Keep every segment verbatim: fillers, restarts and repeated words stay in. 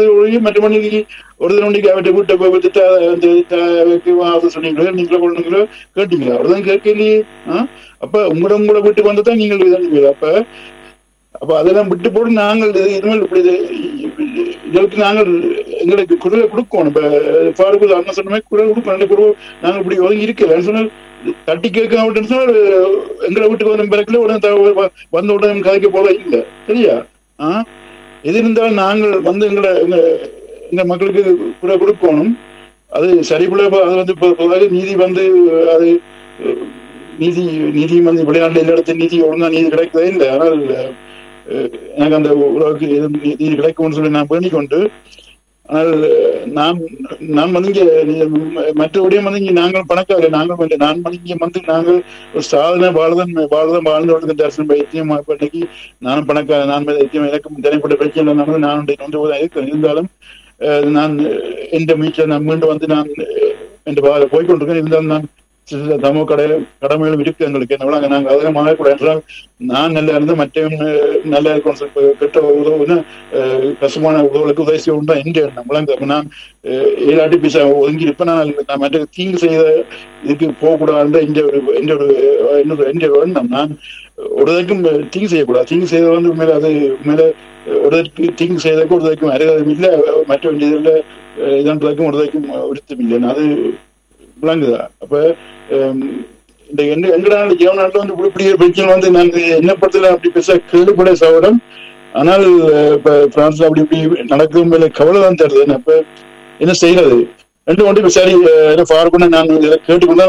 மற்ற மணிக்கு ஒரு தினம் அவற்றை வீட்டை போய் வச்சுட்டு சொன்னீங்களோ நீங்களோ கொள்ளுங்களோ கேட்டீங்களா? அவர்தான் கேட்கலையே. அப்ப உங்களோட உங்களோட வீட்டுக்கு வந்ததான் நீங்கள் இதான். அப்ப அப்ப அதெல்லாம் விட்டு போட்டு நாங்கள் இனிமேல் இப்படி இதற்கு நாங்கள் எங்களுக்கு குரலை கொடுக்கணும். இப்ப ஃபாரூக் அண்ணன் சொன்ன மாதிரி குரல் கொடுக்கணும். குரல் நாங்கள் இப்படி ஒதுங்கி இருக்கல சொன்னால் தட்டி கேட்க அப்படின்னு சொன்னால் எங்களை வீட்டுக்கு வந்த பிறகுல உடனே வந்த உடனே கதைக்க போல இல்லை. சரியா? ஆஹ் எது இருந்தாலும் நாங்கள் வந்து எங்களை எங்க எங்க மக்களுக்கு குரல் கொடுக்கணும். அது சரிபுல அது வந்து நீதி வந்து அது நீதி நீதியும் வந்து வெளிநாட்டில் எல்லா இடத்துல நீதி ஒழுங்கா நீதி கிடைக்கவே இல்லை. ஆனால் எனக்கு அந்த உறவுக்கு நீதி கிடைக்கும்னு சொல்லி நான் வேண்டிக் கொண்டு, ஆனால் நான் நான் வந்து இங்க மற்றபடியும் வந்து இங்க நாங்கள் பணக்கார நாங்கள் வந்து நான் வந்து இங்க வந்து நாங்கள் ஒரு சாதனை வாழ்தான் வாழ்தான் வாழ்ந்து வாழ்ந்து அரசு வைத்தியம் இன்னைக்கு நானும் பணக்கார நான் வைத்தியம் எனக்கும் தனிப்பட்ட பிரச்சனை நான் நான் இருக்கேன். இருந்தாலும் நான் எந்த மீட்டில் நான் மீண்டும் வந்து நான் என் போய்கொண்டிருக்கேன். இருந்தாலும் நான் சமூக கடை கடமைகளும் இருக்கு எங்களுக்கு. என்ன நாங்கள் அதெல்லாம் மாறக்கூடாது என்றால் நான் நல்லா இருந்து மற்றவன் நல்லா இருக்கும் கெட்ட உதவுன்னு கஷ்டமான உதவுகளுக்கு உதவி செய்ய உண்டா என்ற எண்ணம். நான் ஏழாட்டி பிசா ஒதுங்கி இருப்பேன். நான் நான் மற்ற தீங்கு செய்த இதுக்கு போகக்கூடாது என்ற ஒரு என்ற ஒரு என்னோட என்ற எண்ணம். நான் ஒருவருக்கும் தீங்கு செய்யக்கூடாது. தீங்கு செய்த வந்து உண்மையில அது உண்மையில ஒருவருக்கு தீங்கு செய்ததுக்கும் ஒருவருக்கும் அருகதும் இல்லை, மற்ற வேண்டியதில் இதன்றதுக்கும் ஒருவருக்கும் விருத்தம் இல்லை. அது விளங்குதா? அப்ப இந்த எங்கடான ஜீவநாட்டில் வந்து இப்படி பிரச்சனை வந்து நாங்க என்ன படத்துல அப்படி பேச கேள்விப்பட சவரம். ஆனால் இப்ப பிரான்ஸ்ல அப்படி இப்படி நடக்கும் மேல கவலை தான் தருது. அப்ப என்ன செய்யறது? ரெண்டு ஒன்று சரி ஃபார்வர்ட் நான் கேட்டுக்கொண்டா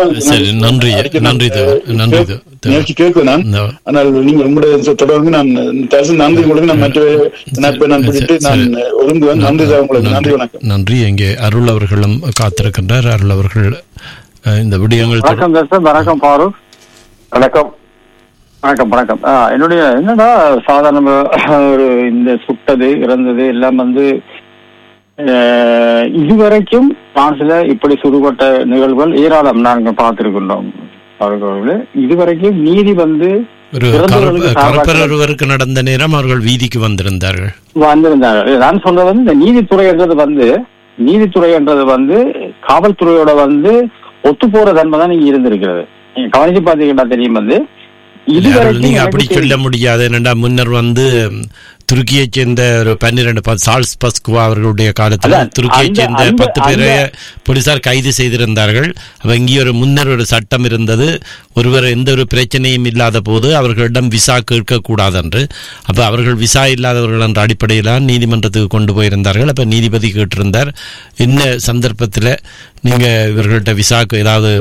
நிகழ்ச்சி கேட்கிறேன் நான். ஆனால் நீங்கள் உங்களுடைய தொடர்ந்து நான் நன்றி உங்களுக்கு நான் மற்ற நான் பிடித்து நான் ஒதுங்குவேன். நன்றி சார் உங்களுக்கு. நன்றி, வணக்கம். நன்றி. இங்கே அருள் அவர்களும் காத்திருக்கின்றார். அருள் அவர்கள் இந்த விடயங்கள். வணக்கம் சார். வணக்கம் ஃபாரூக். வணக்கம் வணக்கம் வணக்கம். என்னுடைய என்னடா சாதாரண ஒரு இந்த சுட்டது இறந்தது எல்லாம் வந்து இதுவரைக்கும் பிரான்ஸ்ல இப்படி சுடுபட்ட நிகழ்வுகள் ஏராளம் நாங்கள் பார்த்திருக்கின்றோம். இதுவரைக்கும் நீதி வந்து ஒருவருக்கு நடந்த நேரம் அவர்கள் வீதிக்கு வந்திருந்தார்கள் வந்திருந்தார்கள் நான் சொல்றது வந்து இந்த நீதித்துறை என்றது வந்து நீதித்துறை என்றது வந்து காவல்துறையோட வந்து ஒத்து போற தன்மை தான் நீங்க இருந்திருக்கிறது. நீங்க கவனிச்சு பாத்தீங்கன்னா தெரியும் வந்து நீங்க அப்படி சொல்ல முடியாது. என்னடா முன்னர் வந்து துருக்கியை சேர்ந்த ஒரு பன்னிரண்டு சால்ஸ் பஸ்குவா அவர்களுடைய காலத்துல துருக்கியை சேர்ந்த பத்து பேரை போலீசார் கைது செய்திருந்தார்கள். அப்ப இங்கே ஒரு முன்னர் ஒரு சட்டம் இருந்தது, ஒருவர் எந்த ஒரு பிரச்சனையும் இல்லாத போது அவர்களிடம் விசா கேட்கக்கூடாது என்று. அப்ப அவர்கள் விசா இல்லாதவர்கள் என்ற அடிப்படையில் நீதிமன்றத்துக்கு கொண்டு போயிருந்தார்கள். அப்ப நீதிபதி கேட்டிருந்தார், என்ன சந்தர்ப்பத்தில் நீங்க இவர்கள்ட்ட விசாக்கு ஏதாவது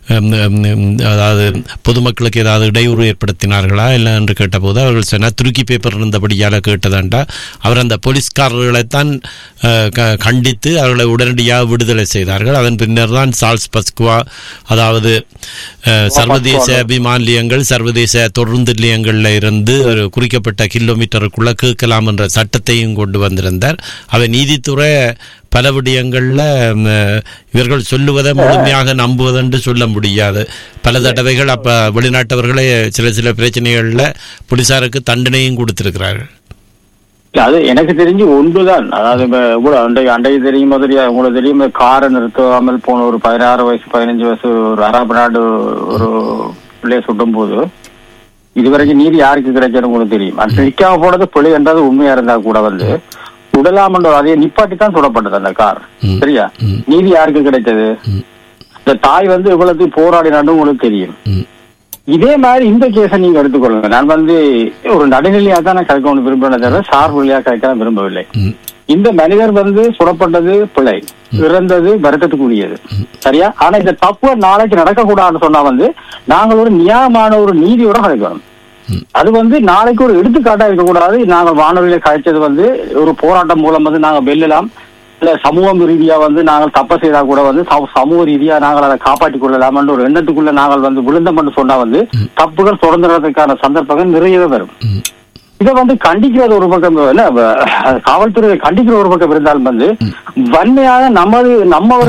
அதாவது பொதுமக்களுக்கு ஏதாவது இடையூறு ஏற்படுத்தினார்களா இல்லை என்று கேட்டபோது அவர்கள் சொன்னார் துருக்கி பேப்பர் இருந்தபடியால் கேட்டதாண்டா. அவர் அந்த போலீஸ்காரர்களைத்தான் கண்டித்து அவர்களை உடனடியாக விடுதலை செய்தார்கள். அதன் பின்னர் தான் சால்ஸ் பஸ்குவா அதாவது சர்வதேச விமான நிலையங்கள் சர்வதேச தொடர்ந்து நிலையங்களில் இருந்து ஒரு குறிக்கப்பட்ட கிலோமீட்டருக்குள்ள கேட்கலாம் என்ற சட்டத்தையும் கொண்டு வந்திருந்தார். அவர் நீதித்துறை பல விடயங்கள்ல இவர்கள் சொல்லுவதை முழுமையாக நம்புவதென்று சொல்ல முடியாது. பல தடவைகள் அப்ப வெளிநாட்டவர்களே சில சில பிரச்சனைகள்ல போலீசாருக்கு தண்டனையும் கொடுத்திருக்கிறார்கள். அது எனக்கு தெரிஞ்சு ஒன்றுதான். அதாவது அன்றைக்கு அன்றைக்கு தெரியும் மாதிரியா உங்களுக்கு தெரியும், காரை நிறுத்தாமல் போன ஒரு பதினாறு வயசு பதினஞ்சு வயசு ஒரு அரபு நாடு ஒரு பிள்ளைய சுட்டும் போது இதுவரைக்கும் நீதி யாருக்கு கிடைச்சாலும் உங்களுக்கு தெரியும். அது நிற்காம போனது பிள்ளை என்றது உண்மையா இருந்தா கூட வந்து சுடலாமன்ற அதே நிப்பாட்டி தான் சுடப்பட்டது அந்த கார். சரியா? நீதி யாருக்கு கிடைத்தது? இந்த தாய் வந்து இவ்வளவு போராடினாலும் உங்களுக்கு தெரியும். இதே மாதிரி இந்த கேஸை நீங்க எடுத்துக்கொள்ளுங்க. நான் வந்து ஒரு நடுநிலையா தான் நான் கற்க விரும்பினதை தவிர சார்புலையா கற்க விரும்பவில்லை. இந்த மனிதர் வந்து சுடப்பட்டது பிழை, இறந்தது வருத்தத்துக்குரியது. சரியா? ஆனா இந்த தப்பு நாளைக்கு நடக்கக்கூடாதுன்னு சொன்னா வந்து நாங்கள் ஒரு நியாயமான ஒரு நீதியோட கலைக்கணும். அது வந்து நாளைக்கு ஒரு எடுத்துக்காட்டா இருக்கக்கூடாது. நாங்கள் வானொலியில கழிச்சது வந்து ஒரு போராட்டம் மூலம் வந்து நாங்கள் வெல்லலாம், இல்ல சமூகம் ரீதியா வந்து நாங்கள் தப்ப செய்தா கூட வந்து சமூக ரீதியா நாங்கள் அதை காப்பாற்றிக் கொள்ளலாம் ஒரு எண்ணத்துக்குள்ள நாங்கள் வந்து விழுந்தோம் சொன்னா வந்து தப்புகள் தொடர்ந்துறதுக்கான சந்தர்ப்பங்கள் நிறையவே வரும். இதை வந்து கண்டிக்கிறது ஒரு பக்கம் இல்ல, காவல்துறை கண்டிக்கிற ஒரு பக்கம் இருந்தாலும் வந்து வன்மையாக நமது நம்ம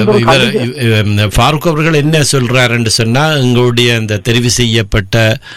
ஃபாரூக் அவர்கள் என்ன சொல்றாருன்னு சொன்னா, எங்களுடைய அந்த தெரிவு செய்யப்பட்ட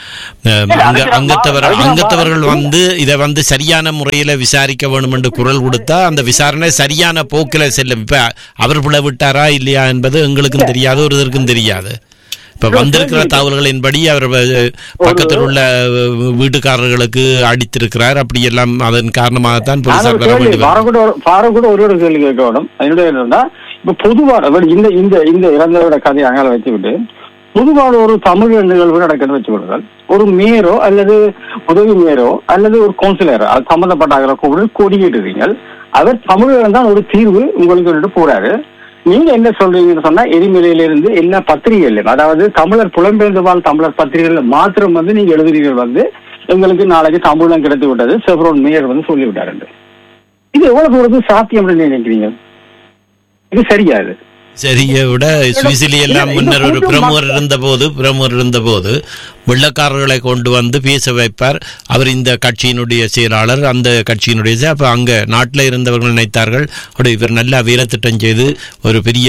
அங்கத்தவர் அங்கத்தவர்கள் வந்து இதை வந்து சரியான முறையில விசாரிக்க வேணும் என்று குரல் கொடுத்தா அந்த விசாரணை சரியான போக்கில செல்லும். இப்ப அவர் பிள்ளை விட்டாரா இல்லையா என்பது எங்களுக்கும் தெரியாது, ஒருவருக்கும் தெரியாது. இப்ப வந்திருக்கிற தகவல்களின்படி அவர் பக்கத்தில் உள்ள வீட்டுக்காரர்களுக்கு அடித்திருக்கிறார், அப்படி எல்லாம் அதன் காரணமாகத்தான் போலீசார் வர வேண்டும். ஒரு ஒரு கேள்வி கேட்க வேணும். என்னுடைய என்னன்னா, இப்ப பொதுவான இந்த இந்த இந்த இறந்தவரோட கதையை அங்கால வச்சுக்கிட்டு பொதுவான ஒரு தமிழ் நிகழ்வு நடக்கிறது வச்சு விடுறால், ஒரு மேயரோ அல்லது உதவி மேயரோ அல்லது ஒரு கவுன்சிலரோ அது சம்பந்தப்பட்ட கூட கொடியிடுறீங்க, அவர் தமிழர்கள் தான் ஒரு தீர்வு உங்களுக்கு போறாரு. நீங்க என்ன சொல்றீங்கன்னு சொன்னா, எரிமலையில இருந்து எல்லா பத்திரிகைகள்லயும், அதாவது தமிழர் புலம்பெயர்ந்து வாழ் தமிழர் பத்திரிகைகள் மாத்திரம் வந்து நீங்க எழுதுறீர்கள் வந்து எங்களுக்கு நாளைக்கு தமிழம் கிடைத்து விட்டது செவ்ரோன் மேயர் வந்து சொல்லிவிட்டாரு. இது எவ்வளவு தூரத்துக்கு சாத்தியம் நினைக்கிறீங்க? இது சரியாது. சரியை விட சுவிசிலி எல்லாம் முன்னர் ஒரு பிரமுகர் இருந்த போது பிரமுகர் இருந்த போது வெள்ளக்காரர்களை கொண்டு வந்து பேச வைப்பார். அவர் இந்த கட்சியினுடைய செயலாளர், அந்த கட்சியினுடைய அப்ப அங்க நாட்டில் இருந்தவர்கள் நினைத்தார்கள் இவர் நல்லா வீரத்திட்டம் செய்து ஒரு பெரிய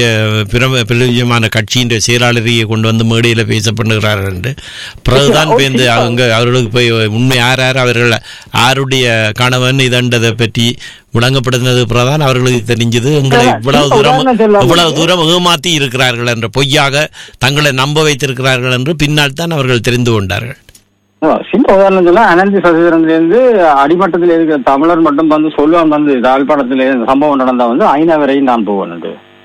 பிரபலமான கட்சியின் செயலாளரையை கொண்டு வந்து மேடையில் பேச பண்ணுகிறார்கள் என்று. பிறகுதான் பேருந்து அங்க அவர்களுக்கு போய் உண்மை யார் யார் அவர்கள் யாருடைய கணவன் இதன்றதை பற்றி விளங்கப்படுத்தினது பிறகுதான் அவர்களுக்கு தெரிஞ்சது எங்களை இவ்வளவு தூரம் இவ்வளவு தூரம் ஏமாத்தி இருக்கிறார்கள் என்ற, பொய்யாக தங்களை நம்ப வைத்திருக்கிறார்கள் என்று பின்னால் தான் அவர்கள் தெரிந்து கொண்டார்கள். சின்ன உதாரணம் சொல்ல, அனந்தி சசிதரன்லேருந்து அடிமட்டத்தில் இருக்கிற தமிழர் மட்டும் வந்து சொல்லுவான் வந்து யாழ்ப்பாணத்தில் சம்பவம் நடந்தா வந்து ஐநா வரையும் நான் போவேன்.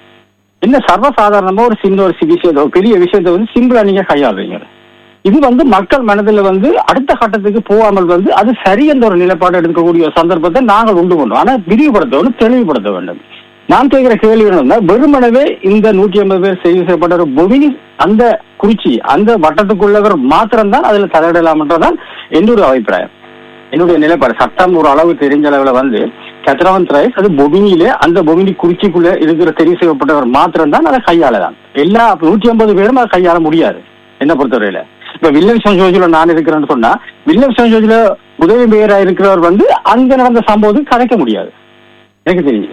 என்ன சர்வசாதாரணமா ஒரு சின்ன ஒரு விஷயத்தை பெரிய விஷயத்தை வந்து சிம்பிளா நீங்க கையாளுறீங்க. இது வந்து மக்கள் மனதில் வந்து அடுத்த கட்டத்துக்கு போகாமல் வந்து அது சரி என்ற ஒரு நிலைப்பாடு எடுக்கக்கூடிய சந்தர்ப்பத்தை நாங்கள் உண்டு பண்ணோம். ஆனால் விரிவுபடுத்த வேண்டும், தெளிவுபடுத்த வேண்டும். நான் கேட்கிற கேள்வி என்னன்னா, வெறுமனவே இந்த நூற்றி ஐம்பது பேர் செய்து செய்யப்பட்ட ஒரு பொமினி அந்த குறிச்சி அந்த வட்டத்துக்குள்ளவர் மாத்திரம்தான் அதுல தலையிடலாம்ன்றதான் என்னுடைய அபிப்பிராயம், என்னுடைய நிலைப்பாடு. சட்டம் ஒரு அளவு தெரிஞ்ச அளவுல வந்து கத்ராவந்த் ரைஸ் அது பொமினியிலே அந்த பொமினி குறிச்சிக்குள்ள இருக்கிற தெரிவு செய்யப்பட்டவர் மாத்திரம்தான் அதை கையாளலாம். எல்லா நூற்றி ஐம்பது பேரும் அதை கையாள முடியாது என்ன பொறுத்தவரையில. இப்ப வில்லியம்சன் ஜோர்ஜில நான் இருக்கிறேன்னு சொன்னா, வில்லியம்சன் ஜோர்ஜில உதவி மேயரா இருக்கிறவர் வந்து அங்க நடந்த சம்பவத்துக்கு கதைக்க முடியாது எனக்கு தெரியும்.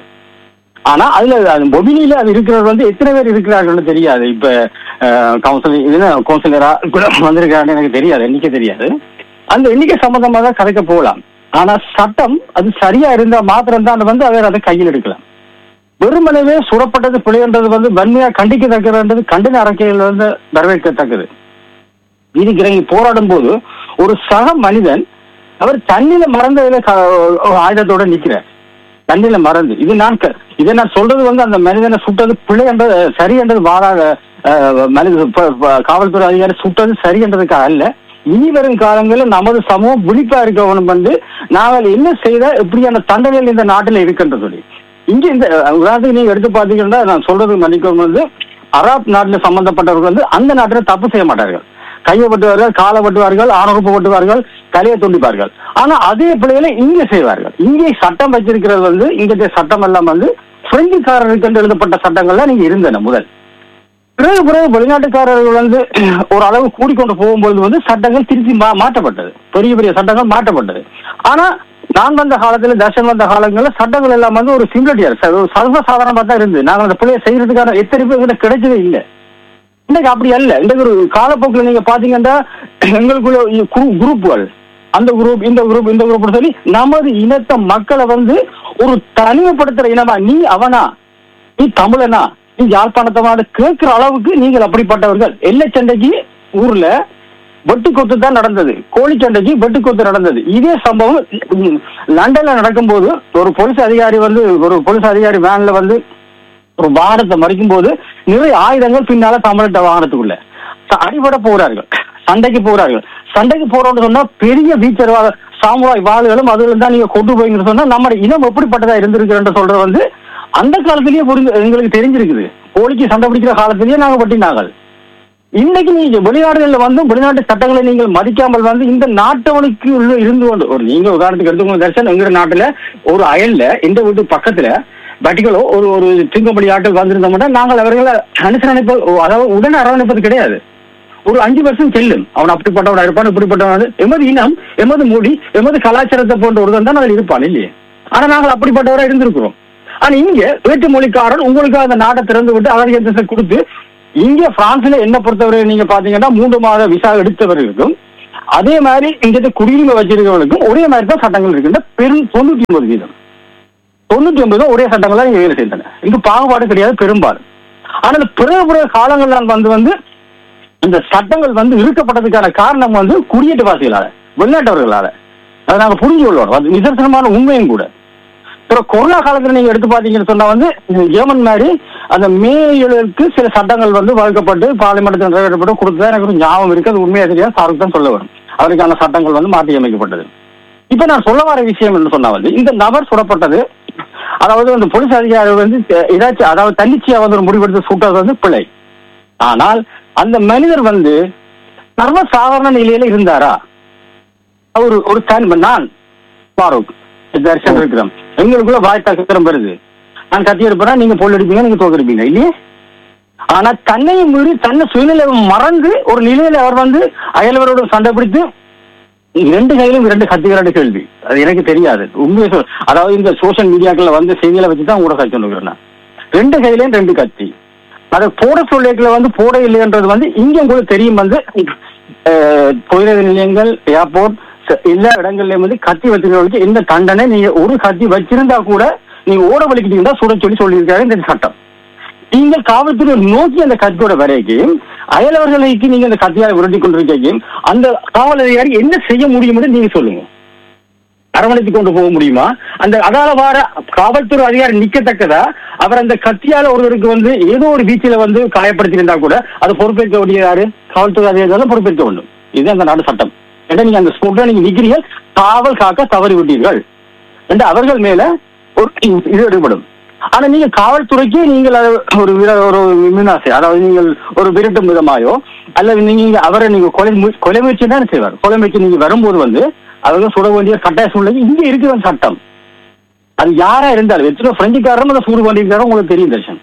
ஆனா அதுல பொபினியில அது இருக்கிறவர் வந்து எத்தனை பேர் இருக்கிறார்கள் தெரியாது. இப்ப கவுன்சிலர் இதுனா கவுன்சிலரா வந்திருக்காருன்னு எனக்கு தெரியாது, எண்ணிக்கை தெரியாது. அந்த எண்ணிக்கை சம்பந்தமாக தான் கதைக்க போகலாம். ஆனா சட்டம் அது சரியா இருந்தா மாத்திரம் தான் வந்து அவர் அதை கையில் எடுக்கலாம். வெறுமனவே சுடப்பட்டது பிழைன்றது வந்து வன்மையா கண்டிக்கத்தக்கது, கண்டன அறிக்கைகள் வந்து வரவேற்கத்தக்கது. நீதிக்கிறங்கி போராடும் போது ஒரு சக மனிதன் அவர் தண்ணியில மறந்ததுல ஆயுதத்தோட நிக்கிறார், தண்ணியில மறந்து. இது நான் இதை நான் சொல்றது வந்து அந்த மனிதனை சுட்டது பிழை என்றது சரி என்றது வாழாத மனித காவல்துறை அதிகாரி சுட்டது சரி என்றதுக்காக அல்ல. இனி வரும் காலங்களில் நமது சமூகம் விழிப்பா இருக்கவனும் வந்து நாங்கள் என்ன செய்த எப்படியான தண்டனைகள் இந்த நாட்டில் இருக்கின்ற சொல்லி. இங்க இந்த உதாரணத்துக்கு நீங்க எடுத்து பாத்தீங்கன்னா, நான் சொல்றது மன்னிக்கவும் வந்து அரப் நாட்டில் சம்பந்தப்பட்டவர்கள் வந்து அந்த நாட்டில் தப்பு செய்ய மாட்டார்கள். கையை வெட்டுவார்கள், காலை வெட்டுவார்கள், ஆணுறுப்பு வெட்டுவார்கள், தலையை துண்டிப்பார்கள். ஆனா அதே பிள்ளைகளை இங்கே செய்வார்கள். இங்கே சட்டம் வச்சிருக்கிறது வந்து இங்கே சட்டம் எல்லாம் வந்து பிரெஞ்சுக்காரருக்கு என்று எழுதப்பட்ட சட்டங்கள்லாம் நீங்க இருந்தன முதல். பிறகு பிறகு வெளிநாட்டுக்காரர்கள் வந்து ஒரு அளவு கூடிக்கொண்டு போகும்போது வந்து சட்டங்கள் திருச்சி மா மாற்றப்பட்டது பெரிய பெரிய சட்டங்கள் மாற்றப்பட்டது. ஆனா நான் வந்த காலத்துல தர்ஷன் வந்த காலங்களில் சட்டங்கள் எல்லாம் வந்து ஒரு சிம்பிளிட்டியார் சர்வசாதாரணமா தான் இருந்து நாங்கள் அந்த பிள்ளையை செய்யறதுக்கான எத்தனை பேர் கிடைச்சதே இல்லை. இன்னைக்கு அப்படி அல்ல. இன்றைக்கு ஒரு காலப்போக்கில் நீங்க பாத்தீங்கன்னா எங்களுக்குள்ள குரூப்புகள், அந்த குரூப் இந்த குரூப் இந்த குரூப் சொல்லி நமது இனத்த மக்களை வந்து ஒரு தனிமைப்படுத்துற இனமா, நீ அவனா, நீ தமிழனா, நீ யாழ்ப்பாணத்தமான கேட்கிற அளவுக்கு நீங்கள் அப்படிப்பட்டவர்கள். எல்லை சண்டைக்கு ஊர்ல வெட்டுக்கொத்து தான் நடந்தது, கோழி சண்டைக்கு வெட்டுக்கொத்து நடந்தது. இதே சம்பவம் லண்டன்ல நடக்கும் போது ஒரு போலீஸ் அதிகாரி வந்து ஒரு போலீஸ் அதிகாரி வேன்ல வந்து ஒரு வாகனத்தை மறிக்கும் போது நிறைய ஆயுதங்கள் பின்னால தமிழ்நாட்டு வாகனத்துக்குள்ள அடிபட போகிறார்கள், சண்டைக்கு போகிறார்கள். சண்டைக்கு போறோம்னு சொன்னா பெரிய பீச்சர் சாமுராய் வாள்களும் அதுல தான் நீங்க கொண்டு போய்ங்கன்னு சொன்னா நம்ம இனம் எப்படிப்பட்டதா இருந்திருக்குன்னு சொல்றது வந்து அந்த காலத்திலேயே புரிஞ்சு எங்களுக்கு தெரிஞ்சிருக்குது. கோழிக்கு சண்டை பிடிக்கிற காலத்திலேயே நாங்க பட்டினாங்கள். இன்னைக்கு நீங்க வெளிநாடுகள்ல வந்து வெளிநாட்டு சட்டங்களை நீங்கள் மதிக்காமல் வந்து இந்த நாட்டவனுக்கு உள்ள இருந்து கொண்டு ஒரு நீங்க உதாரணத்துக்கு எடுத்துக்கோங்க தர்ஷன், எங்க நாட்டுல ஒரு அயல்ல இந்த வீட்டு பக்கத்துல பட்டிகளோ ஒரு ஒரு திங்கப்படி ஆட்கள் வந்திருந்தோம்னா நாங்கள் அவர்களை அனுசரணிப்பது, அதாவது உடனே அரவணைப்பது கிடையாது. ஒரு அஞ்சு வருஷம் செல்லும். அவன் அப்படிப்பட்டவனா இருப்பான், இப்படிப்பட்டவன். எமது இனம், எமது மொழி, எமது கலாச்சாரத்தை போன்ற ஒருவன் தான் அதில் இருப்பான் இல்லையே. ஆனா நாங்கள் அப்படிப்பட்டவராக இருந்திருக்கிறோம். ஆனா இங்க வேற்று மொழிக்காரன் உங்களுக்கு அந்த நாட்டை திறந்து விட்டு அகதியத்தை கொடுத்து, இங்க பிரான்ஸ்ல என்ன பொறுத்தவரை நீங்க பாத்தீங்கன்னா மூன்று மாத விசா எடுத்தவர்களுக்கும் அதே மாதிரி இங்க குடியுரிமை வச்சிருக்கவர்களுக்கும் ஒரே மாதிரி தான் சட்டங்கள் இருக்கின்ற பெரும் தொண்ணூத்தி ஒன்பது வீதம் தொண்ணூத்தி ஒன்பது ஒரே சட்டங்கள் தான் இங்க வேலை செய்தன. இங்கு பாகுபாடு கிடையாது பெரும்பாலும். ஆனால் பிறகு பிறகு காலங்கள் தான் வந்து வந்து இந்த சட்டங்கள் வந்து இருக்கப்பட்டதுக்கான காரணம் வந்து குடியேற்றவாசிகளால, வெளிநாட்டவர்களால. அதை நாங்கள் புரிஞ்சு கொள்வோம். அது நிதர்சனமான உண்மையும் கூட. அப்புறம் கொரோனா காலத்துல நீங்க எடுத்து பாத்தீங்கன்னு சொன்னா வந்து ஜெர்மன் மாதிரி அந்த மேயலுக்கு சில சட்டங்கள் வந்து வகுக்கப்பட்டு பார்லிமெண்ட்டில் நிறைவேற்றப்பட்டு கொடுத்தா எனக்கு ஒரு ஞாபகம் இருக்கு. அது உண்மையா தெரியாது, சாருக்கு தான் சொல்ல வரும். அவருக்கான சட்டங்கள் வந்து மாற்றி அமைக்கப்பட்டது. இப்ப நான் சொல்ல வர விஷயம் என்று சொன்னா வந்து இந்த நபர் சுடப்பட்டது, அதாவது அந்த போலீஸ் அதிகாரி வந்து ஏதாச்சும் அதாவது தன்னிச்சையா வந்து ஒரு முடிவெடுத்து சுட்டது வந்து பிழை. ஆனால் அந்த மனிதர் வந்து சர்வ சாதாரண நிலையில இருந்தாரா? ஒரு ஒரு நான் பாரூக் தர்ஷன் இருக்கிறோம், எங்களுக்குள்ள வாய் தகரம் வருது, நான் கத்தி எடுப்பேன், நீங்க பொல் அடிப்பீங்க, நீங்க தோக்கடிப்பீங்க இல்லையே. ஆனா தன்னையும் மீறி தன்னை சுயநிலை மறந்து ஒரு நிலையில அவர் வந்து அயல்வரோட சண்டை பிடித்து இரண்டு கையிலும் இரண்டு கத்திகளோட கேள்வி. அது எனக்கு தெரியாது உண்மையை சொல். அதாவது இந்த சோசியல் மீடியாக்களை வந்து செய்திகளை வச்சுதான் கூட கட்சி சொல்லுகிறேன். ரெண்டு கையிலையும் ரெண்டு கத்தி. அதை போட சொல்லிக்கல வந்து போட இல்லைன்றது வந்து இங்க உங்களுக்கு தெரியும். வந்து புயல் நிலையங்கள், ஏர்போர்ட் எல்லா இடங்கள்லயும் வந்து கத்தி வச்சிருக்கவங்களுக்கு இந்த தண்டனை. நீங்க ஒரு கத்தி வச்சிருந்தா கூட நீங்க ஓட வலிக்கிட்டீங்கன்னா சுட சொல்லி சொல்லியிருக்காரு இந்த சட்டம். நீங்கள் காவல்துறை நோக்கி அந்த கத்தியோட வரைக்கும் அயலவர்களுக்கு நீங்க அந்த கத்தியால் உருட்டி கொண்டிருக்கையும் அந்த காவல் அதிகாரி என்ன செய்ய முடியும் நீங்க சொல்லுங்க. அரவணைத்து கொண்டு போக முடியுமா? அந்த அதால வார காவல்துறை அதிகாரி நிக்கத்தக்கதா அவர் அந்த கத்தியால ஒருவருக்கு வந்து ஏதோ ஒரு வீச்சில வந்து காயப்படுத்தியிருந்தா கூட அதை பொறுப்பேற்க வேண்டியதாரு? காவல்துறை அதிகாரி பொறுப்பேற்க வேண்டும். இது அந்த நாடு சட்டம். ஏன்னா நீங்க அந்த ஸ்போர்ட்ல நீங்க நிக்கிறீர்கள், காவல் காக்க தவறி விட்டீர்கள் என்று அவர்கள் மேல ஒரு இது ஈடுபடும். ஆனா நீங்க காவல்துறைக்கு நீங்கள் ஒரு ஒரு மீனாசை, அதாவது நீங்கள் ஒரு விரட்டும் விதமாயோ அல்லது நீங்க அவரை நீங்க கொலை கொலை முயற்சி தான் செய்வார். கொலை முயற்சி நீங்க வரும்போது வந்து அவர்கள் சுட வேண்டிய கட்டாய சூழ்நிலை இங்க இருக்கிற சட்டம். அது யாரா இருந்தாலும் எத்தனை பிரெஞ்சுக்காரரும் அதை சூடு பண்ணியிருக்காரோ உங்களுக்கு தெரியும் தர்ஷன்.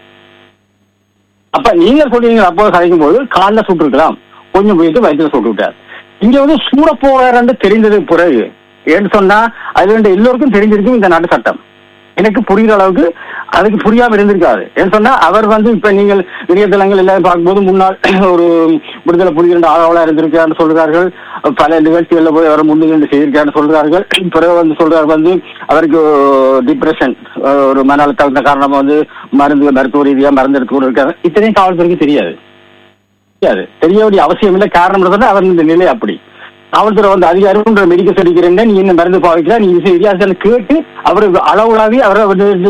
அப்ப நீங்க சொல்றீங்க அப்போ கதைக்கும் போது காலில் சுட்டு இருக்கலாம், கொஞ்சம் போயிட்டு வயிற்றுல சுட்டு விட்டார். இங்க வந்து சூட போறாரு தெரிந்தது பிறகு ஏன்னு சொன்னா அது வந்து எல்லோருக்கும் தெரிஞ்சிருக்கும் இந்த நாட்டு சட்டம். எனக்கு புரிகிற அளவுக்கு அதுக்கு புரியாம இருந்திருக்காரு. ஏன்னு சொன்னா அவர் வந்து இப்ப நீங்கள் இணையதளங்கள் எல்லாரும் பார்க்கும்போது முன்னாள் ஒரு விடுதலை புலிகள் ஆதரவாளா இருந்திருக்காருன்னு சொல்கிறார்கள். பல நிகழ்ச்சிகள்ல போய் அவர் முன்னிலை செய்திருக்காருன்னு சொல்கிறார்கள். பிறகு வந்து சொல்றாரு வந்து அவருக்கு டிப்ரெஷன், ஒரு மன அழுத்த காரணமா வந்து மருந்து மருத்துவ ரீதியா மருந்து எடுத்து கொண்டு இருக்காரு. இத்தனையும் காவல்துறைக்கு தெரியாது தெரியாது தெரிய வேண்டிய அவசியம் இல்லை. காரணம் சொன்னா அவர் இந்த நிலை அப்படி. காவல்துறை வந்து அதிகாரி மெடிக்கல் சர்டிபிகேட் நீ என்ன மருந்து பாவிக்கிறா நீ இதிகாசம் கேட்டு அவர் அளவுலாவி அவரை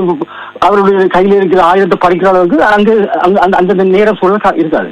அவருடைய கையில் இருக்கிற ஆயுதத்தை பறிக்கிற அளவுக்கு அங்கு அந்த நேரம் சூழல் இருக்காது.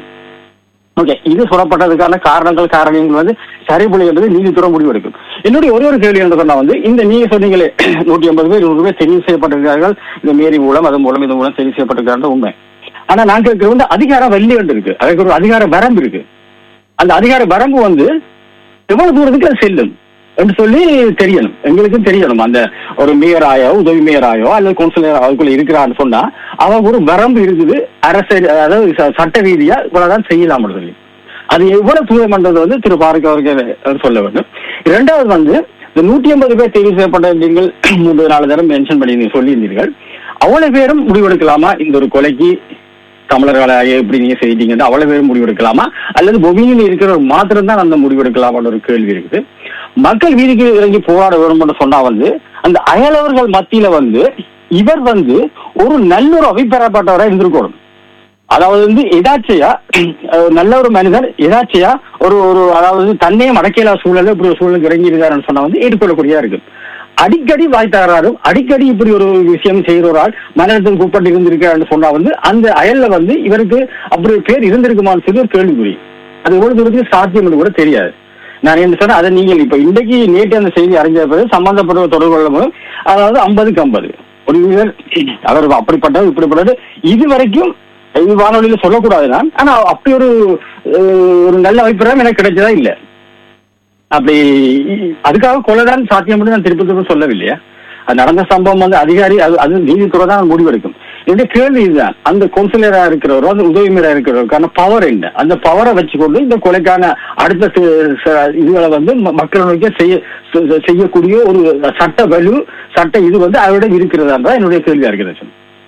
ஓகே, இது சொல்லப்பட்டதுக்கான காரணங்கள் காரணங்கள் வந்து சரிபுலை என்பது நீதித்துறை முடிவெடுக்கும். என்னுடைய ஒரே ஒரு கேள்வி என்று சொன்னா வந்து இந்த நீங்க சொன்னீங்களே நூற்றி ஐம்பது பேர் நூறு பேர் தெரிவு செய்யப்பட்டிருக்கிறார்கள் இந்த மேரி மூலம் அது மூலம் இது மூலம் தெரிவு செய்யப்பட்டிருக்காரு உண்மை. ஆனா நாங்க வந்து அதிகாரம் வெள்ளி வந்து இருக்கு, அதுக்கு ஒரு அதிகார வரம்பு இருக்கு. அந்த அதிகார வரம்பு வந்து எவ்வளவு தூரத்துக்கு அது செல்லும் என்று சொல்லி தெரியணும், எங்களுக்கும் தெரியணும். அந்த ஒரு மேயராயோ உதவி மேயராயோ அல்லது கவுன்சிலர் அதுக்குள்ள இருக்கிறான்னு சொன்னா அவன் ஒரு வரம்பு இருக்குது அரசு, அதாவது சட்ட ரீதியா இவ்வளவுதான் செய்யலாம் சொல்லி அது எவ்வளவு தூரம் பண்றது வந்து திரு பாருக்கு அவருக்கு சொல்ல வேண்டும். இரண்டாவது வந்து இந்த நூற்றி ஐம்பது பேர் தெரிவு செய்யப்பட்ட நீங்கள் மூன்று நாலு தரம் மென்ஷன் பண்ணி சொல்லியிருந்தீர்கள். அவ்வளவு பேரும் முடிவெடுக்கலாமா இந்த ஒரு கொலைக்கு? தமிழர்களை எப்படி நீங்க செய்தீங்க அவ்வளவு பேரும் முடிவெடுக்கலாமா அல்லது பொபினியில் இருக்கிற ஒரு மாத்திரம் தான் அந்த முடிவெடுக்கலாமான்னு ஒரு கேள்வி இருக்குது. மக்கள் வீதிக்கு இறங்கி போராட வேண்டும் சொன்னா வந்து அந்த அயலவர்கள் மத்தியில வந்து இவர் வந்து ஒரு நல்ல ஒரு அபிப்பிராயப்பட்டவரா இருந்திருக்கணும். அதாவது வந்து எதாச்சியா நல்ல ஒரு மனிதர் எதாச்சியா ஒரு ஒரு அதாவது தன்னையும் அடக்கலா சூழல இப்படி ஒரு சூழலுக்கு இறங்கி இருக்காருன்னு சொன்னா வந்து ஏற்றுக்கொள்ளக்கூடியதா இருக்கு. அடிக்கடி வாய் தகராறும் அடிக்கடி இப்படி ஒரு விஷயம் செய்கிறோரால் மனநலத்துக்கு உட்பட்டு இருந்திருக்காருன்னு சொன்னா வந்து அந்த அயல்ல வந்து இவருக்கு அப்படி ஒரு பேர் இருந்திருக்குமான்னு சொல்லி ஒரு கேள்விக்குறி. அது எவ்வளவு தூரத்துக்கு சாத்தியம் கூட தெரியாது. நான் என்ன சொன்னேன் அதை நீங்கள் இப்ப இன்றைக்கு நேற்று அந்த செய்தி அறிஞ்ச பிறகு சம்பந்தப்பட்ட தொடர்பு கொள்ளும் போது அதாவது ஐம்பதுக்கு ஐம்பது ஒரு அவர் அப்படிப்பட்டது இப்படிப்பட்டது இது வரைக்கும் இது வானொலியில சொல்லக்கூடாது நான். ஆனா அப்படி ஒரு ஒரு நல்ல அபிப்பிராயம் எனக்கு கிடைச்சதா இல்லை. அப்படி அதுக்காக கொலைதான் சாத்தியம் நான் திருப்பி திரும்ப சொல்லவில்லையா. அது நடந்த சம்பவம் வந்து அதிகாரி அது அது நீதித்துறை தான் முடிவெடுக்கும். என்னுடைய கேள்வி இதுதான், அந்த கவுன்சிலரா இருக்கிறவரோ அந்த உதவி மேலா இருக்கிறவருக்கான பவர் என்ன? அந்த பவரை வச்சுக்கொண்டு இந்த கொலைக்கான அடுத்த இதுகளை வந்து மக்கள் நோக்கி செய்ய செய்யக்கூடிய ஒரு சட்ட வலு சட்ட இது வந்து அவரிடம் இருக்கிறதா என்னுடைய கேள்வியா இருக்கிறது.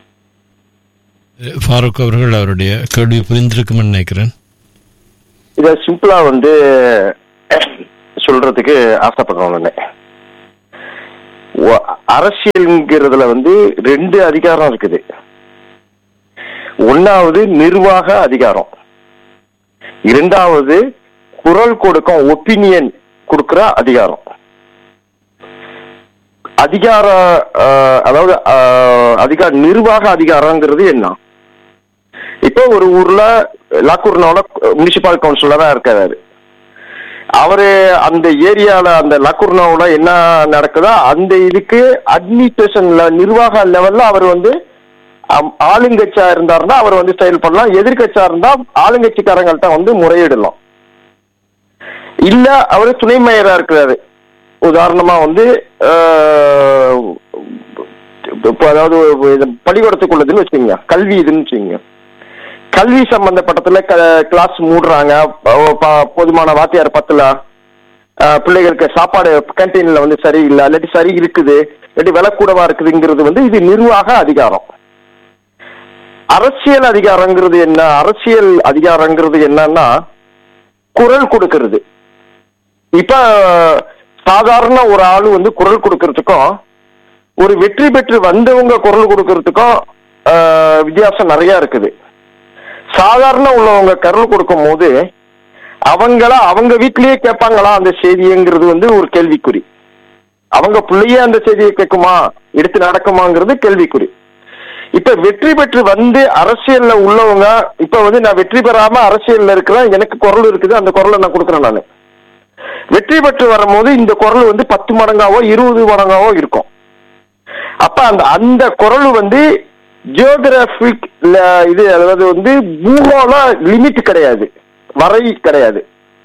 ஃபாரூக் அவர்கள் அவருடைய கேள்வி புரிந்திருக்கும் நினைக்கிறேன். இத சிம்பிளா வந்து சொல்றதுக்கு ஆசைப்படுறோம். அரசியல்ங்கிறதுல வந்து ரெண்டு அதிகாரம் இருக்குது. ஒன்னாவது நிர்வாக அதிகாரம், இரண்டாவது குரல் கொடுக்கும் ஒப்பீனியன் கொடுக்கிற அதிகாரம். அதிகார அதாவது அதிகார நிர்வாக அதிகாரங்கிறது என்ன? இப்போ ஒரு ஊர்ல லாக்கூர்னோட முனிசிபல் கவுன்சிலரா இருக்காரு. அவரு அந்த ஏரியால அந்த லாக்கூர்னோட என்ன நடக்குதோ அந்த இதுக்கு அட்மினிஸ்ட்ரேஷன்ல நிர்வாக லெவல்ல அவர் வந்து ஆளுங்கட்சியா இருந்தாருன்னா அவர் வந்து செயல் பண்ணலாம். எதிர்கட்சியா இருந்தா ஆளுங்கட்சிக்காரங்கள்ட்ட வந்து முறையிடலாம். இல்ல அவரு துணை மேயரா இருக்கிறாரு. உதாரணமா வந்து அதாவது பள்ளிக்கூடத்துக்குள்ளதுன்னு வச்சுக்கோங்க, கல்வி இதுன்னு வச்சுக்கோங்க. கல்வி சம்பந்தப்பட்டதுல கிளாஸ் மூடுறாங்க, போதுமான வாத்தியார் பத்துல, பிள்ளைகளுக்கு சாப்பாடு கேன்டீன்ல வந்து சரியில்லை, இல்லாட்டி சரி இருக்குது, இல்லாட்டி விலை கூடவா இருக்குதுங்கிறது வந்து இது நிர்வாக அதிகாரம். அரசியல் அதிகாரங்கிறது என்ன? அரசியல் அதிகாரங்கிறது என்னன்னா குரல் கொடுக்கறது. இப்ப சாதாரண ஒரு ஆளு வந்து குரல் கொடுக்கறதுக்கும் ஒரு வெற்றி பெற்று வந்தவங்க குரல் கொடுக்கறதுக்கும் வித்தியாசம் நிறைய இருக்குது. சாதாரண உள்ளவங்க குரல் கொடுக்கும் போது அவங்கள அவங்க வீட்லயே கேட்பாங்களா அந்த செய்திங்கிறது வந்து ஒரு கேள்விக்குறி. அவங்க பிள்ளையே அந்த செய்தியை கேட்குமா, எடுத்து நடக்குமாங்கிறது கேள்விக்குறி. இப்ப வெற்றி பெற்று வந்து அரசியல்ல உள்ளவங்க இப்ப வந்து நான் வெற்றி பெறாம அரசியல்ல இருக்கிறேன், எனக்கு குரல் இருக்குது, அந்த குரலை நான் கொடுக்குறேன். நான் வெற்றி பெற்று வரும்போது இந்த குரல் வந்து பத்து மடங்காவோ இருபது மடங்காவோ இருக்கும். அப்ப அந்த அந்த குரல் வந்து ஜியோகிராபிக் இது, அதாவது வந்து பூகோள லிமிட் கிடையாது, வரை கிடையாது.